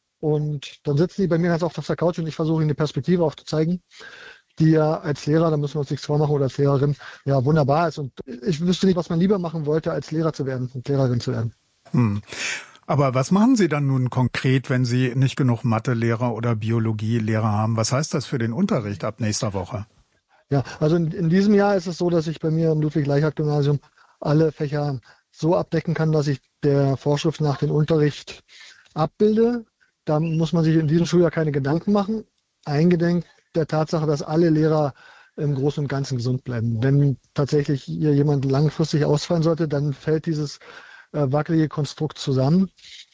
Und dann sitzen die bei mir ganz oft auf der Couch und ich versuche ihnen eine Perspektive aufzuzeigen, die ja als Lehrer, da müssen wir uns nichts vormachen, oder als Lehrerin, ja wunderbar ist. Und ich wüsste nicht, was man lieber machen wollte, als Lehrer zu werden und Lehrerin zu werden. Hm. Aber was machen Sie dann nun konkret, wenn Sie nicht genug Mathelehrer oder Biologielehrer haben? Was heißt das für den Unterricht ab nächster Woche? Ja, also in, in diesem Jahr ist es so, dass ich bei mir im Ludwig-Leichhardt-Gymnasium alle Fächer so abdecken kann, dass ich der Vorschrift nach den Unterricht abbilde. Da muss man sich in diesem Schuljahr keine Gedanken machen. Eingedenk der Tatsache, dass alle Lehrer im Großen und Ganzen gesund bleiben. Wenn tatsächlich hier jemand langfristig ausfallen sollte, dann fällt dieses äh, wackelige Konstrukt zusammen.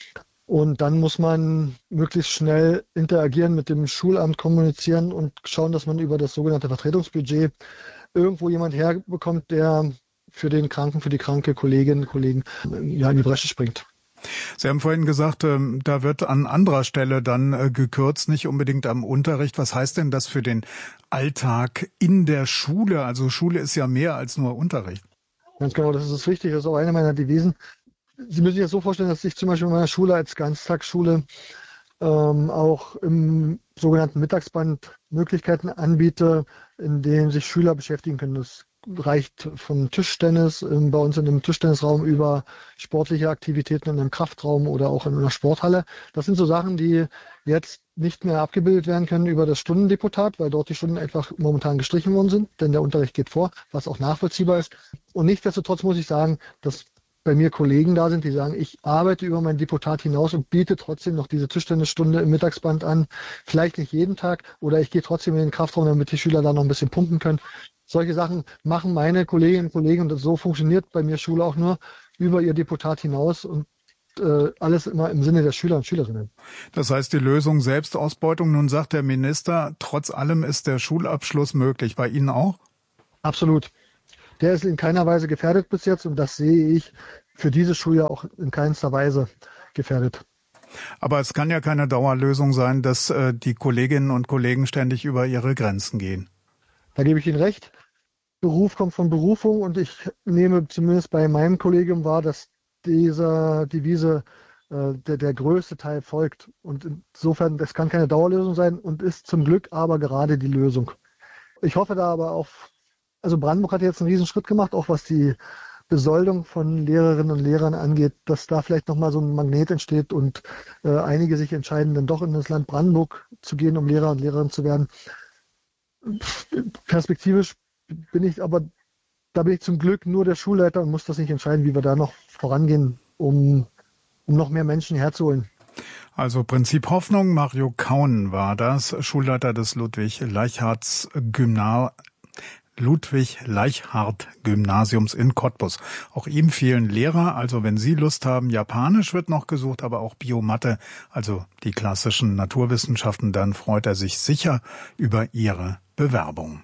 Und dann muss man möglichst schnell interagieren mit dem Schulamt, kommunizieren und schauen, dass man über das sogenannte Vertretungsbudget irgendwo jemand herbekommt, der für den Kranken, für die kranke Kolleginnen und Kollegen ja, in die Bresche springt. Sie haben vorhin gesagt, da wird an anderer Stelle dann gekürzt, nicht unbedingt am Unterricht. Was heißt denn das für den Alltag in der Schule? Also Schule ist ja mehr als nur Unterricht. Ganz genau, das ist wichtig. Das ist auch eine meiner Devisen. Sie müssen sich das so vorstellen, dass ich zum Beispiel in meiner Schule als Ganztagsschule ähm, auch im sogenannten Mittagsband Möglichkeiten anbiete, in denen sich Schüler beschäftigen können. Das reicht von Tischtennis ähm, bei uns in dem Tischtennisraum über sportliche Aktivitäten in einem Kraftraum oder auch in einer Sporthalle. Das sind so Sachen, die jetzt nicht mehr abgebildet werden können über das Stundendeputat, weil dort die Stunden einfach momentan gestrichen worden sind, denn der Unterricht geht vor, was auch nachvollziehbar ist. Und nichtsdestotrotz muss ich sagen, dass bei mir Kollegen da sind, die sagen, ich arbeite über mein Deputat hinaus und biete trotzdem noch diese Tischtennisstunde im Mittagsband an. Vielleicht nicht jeden Tag oder ich gehe trotzdem in den Kraftraum, damit die Schüler da noch ein bisschen pumpen können. Solche Sachen machen meine Kolleginnen und Kollegen und so funktioniert bei mir Schule auch nur über ihr Deputat hinaus und äh, alles immer im Sinne der Schüler und Schülerinnen. Das heißt, die Lösung Selbstausbeutung. Nun sagt der Minister, trotz allem ist der Schulabschluss möglich. Bei Ihnen auch? Absolut. Der ist in keiner Weise gefährdet bis jetzt und das sehe ich für dieses Schuljahr auch in keinster Weise gefährdet. Aber es kann ja keine Dauerlösung sein, dass äh, die Kolleginnen und Kollegen ständig über ihre Grenzen gehen. Da gebe ich Ihnen recht. Beruf kommt von Berufung und ich nehme zumindest bei meinem Kollegium wahr, dass dieser Devise äh, der, der größte Teil folgt. Und insofern, das kann keine Dauerlösung sein und ist zum Glück aber gerade die Lösung. Ich hoffe da aber auf Also Brandenburg hat jetzt einen Riesenschritt gemacht, auch was die Besoldung von Lehrerinnen und Lehrern angeht, dass da vielleicht nochmal so ein Magnet entsteht und äh, einige sich entscheiden, dann doch in das Land Brandenburg zu gehen, um Lehrer und Lehrerinnen zu werden. Perspektivisch bin ich aber, da bin ich zum Glück nur der Schulleiter und muss das nicht entscheiden, wie wir da noch vorangehen, um, um noch mehr Menschen herzuholen. Also Prinzip Hoffnung, Mario Kaun war das, Schulleiter des Ludwig-Leichhardt-Gymnasiums. Ludwig-Leichhardt-Gymnasiums in Cottbus. Auch ihm fehlen Lehrer, also wenn Sie Lust haben, Japanisch wird noch gesucht, aber auch Bio-Mathe, also die klassischen Naturwissenschaften, dann freut er sich sicher über Ihre Bewerbung.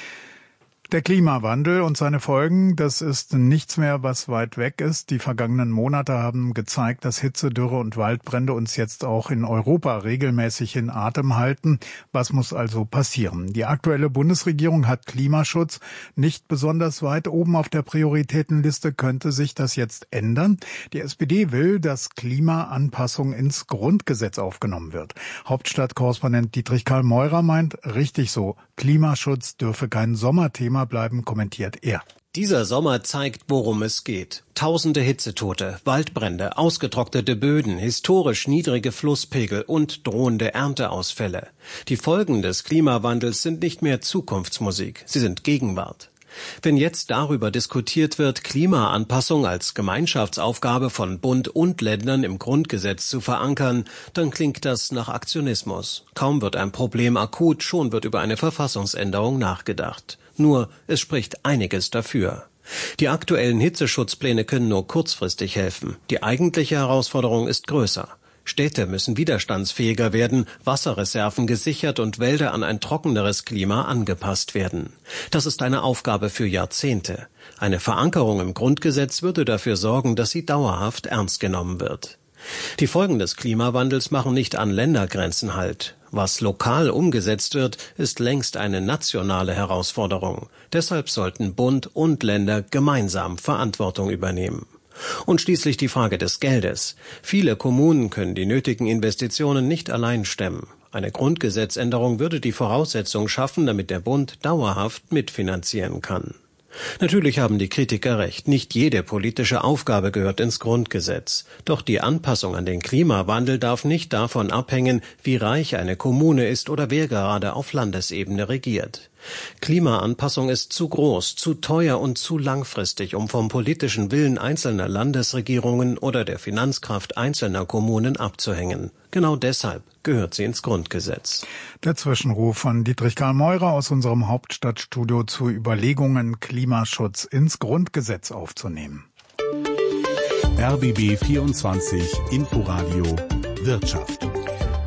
Der Klimawandel und seine Folgen, das ist nichts mehr, was weit weg ist. Die vergangenen Monate haben gezeigt, dass Hitze, Dürre und Waldbrände uns jetzt auch in Europa regelmäßig in Atem halten. Was muss also passieren? Die aktuelle Bundesregierung hat Klimaschutz nicht besonders weit oben auf der Prioritätenliste. Könnte sich das jetzt ändern? Die S P D will, dass Klimaanpassung ins Grundgesetz aufgenommen wird. Hauptstadtkorrespondent Dietrich Karl Meurer meint, richtig so, Klimaschutz dürfe kein Sommerthema bleiben, kommentiert er. Dieser Sommer zeigt, worum es geht. Tausende Hitzetote, Waldbrände, ausgetrocknete Böden, historisch niedrige Flusspegel und drohende Ernteausfälle. Die Folgen des Klimawandels sind nicht mehr Zukunftsmusik, sie sind Gegenwart. Wenn jetzt darüber diskutiert wird, Klimaanpassung als Gemeinschaftsaufgabe von Bund und Ländern im Grundgesetz zu verankern, dann klingt das nach Aktionismus. Kaum wird ein Problem akut, schon wird über eine Verfassungsänderung nachgedacht. Nur, es spricht einiges dafür. Die aktuellen Hitzeschutzpläne können nur kurzfristig helfen. Die eigentliche Herausforderung ist größer. Städte müssen widerstandsfähiger werden, Wasserreserven gesichert und Wälder an ein trockeneres Klima angepasst werden. Das ist eine Aufgabe für Jahrzehnte. Eine Verankerung im Grundgesetz würde dafür sorgen, dass sie dauerhaft ernst genommen wird. Die Folgen des Klimawandels machen nicht an Ländergrenzen Halt. Was lokal umgesetzt wird, ist längst eine nationale Herausforderung. Deshalb sollten Bund und Länder gemeinsam Verantwortung übernehmen. Und schließlich die Frage des Geldes. Viele Kommunen können die nötigen Investitionen nicht allein stemmen. Eine Grundgesetzänderung würde die Voraussetzung schaffen, damit der Bund dauerhaft mitfinanzieren kann. Natürlich haben die Kritiker recht, nicht jede politische Aufgabe gehört ins Grundgesetz. Doch die Anpassung an den Klimawandel darf nicht davon abhängen, wie reich eine Kommune ist oder wer gerade auf Landesebene regiert. Klimaanpassung ist zu groß, zu teuer und zu langfristig, um vom politischen Willen einzelner Landesregierungen oder der Finanzkraft einzelner Kommunen abzuhängen. Genau deshalb gehört sie ins Grundgesetz. Der Zwischenruf von Dietrich Karl Meurer aus unserem Hauptstadtstudio zu Überlegungen, Klimaschutz ins Grundgesetz aufzunehmen. R B B vierundzwanzig Inforadio Wirtschaft.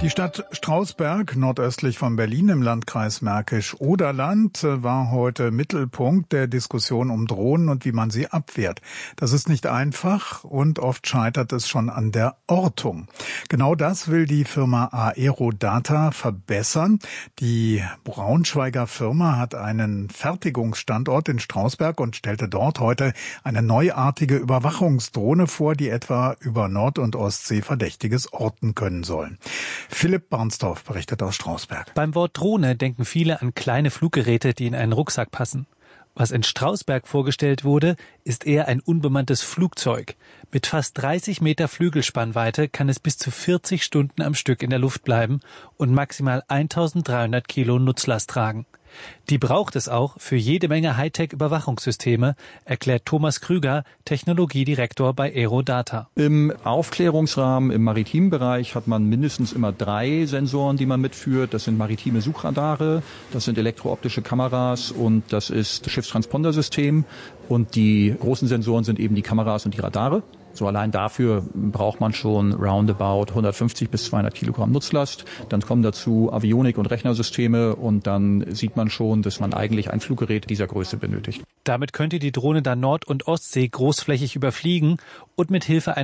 Die Stadt Strausberg, nordöstlich von Berlin im Landkreis Märkisch-Oderland, war heute Mittelpunkt der Diskussion um Drohnen und wie man sie abwehrt. Das ist nicht einfach und oft scheitert es schon an der Ortung. Genau das will die Firma Aerodata verbessern. Die Braunschweiger Firma hat einen Fertigungsstandort in Strausberg und stellte dort heute eine neuartige Überwachungsdrohne vor, die etwa über Nord- und Ostsee Verdächtiges orten können soll. Philipp Barnsdorf berichtet aus Strausberg. Beim Wort Drohne denken viele an kleine Fluggeräte, die in einen Rucksack passen. Was in Strausberg vorgestellt wurde, ist eher ein unbemanntes Flugzeug. Mit fast dreißig Meter Flügelspannweite kann es bis zu vierzig Stunden am Stück in der Luft bleiben und maximal eintausenddreihundert Kilo Nutzlast tragen. Die braucht es auch für jede Menge Hightech-Überwachungssysteme, erklärt Thomas Krüger, Technologiedirektor bei Aerodata. Im Aufklärungsrahmen, im maritimen Bereich hat man mindestens immer drei Sensoren, die man mitführt. Das sind maritime Suchradare, das sind elektrooptische Kameras und das ist das Schiffstransponder-System. Und die großen Sensoren sind eben die Kameras und die Radare. So allein dafür braucht man schon roundabout hundertfünfzig bis zweihundert Kilogramm Nutzlast. Dann kommen dazu Avionik- und Rechnersysteme und dann sieht man schon, dass man eigentlich ein Fluggerät dieser Größe benötigt. Damit könnte die Drohne dann Nord- und Ostsee großflächig überfliegen und mit Hilfe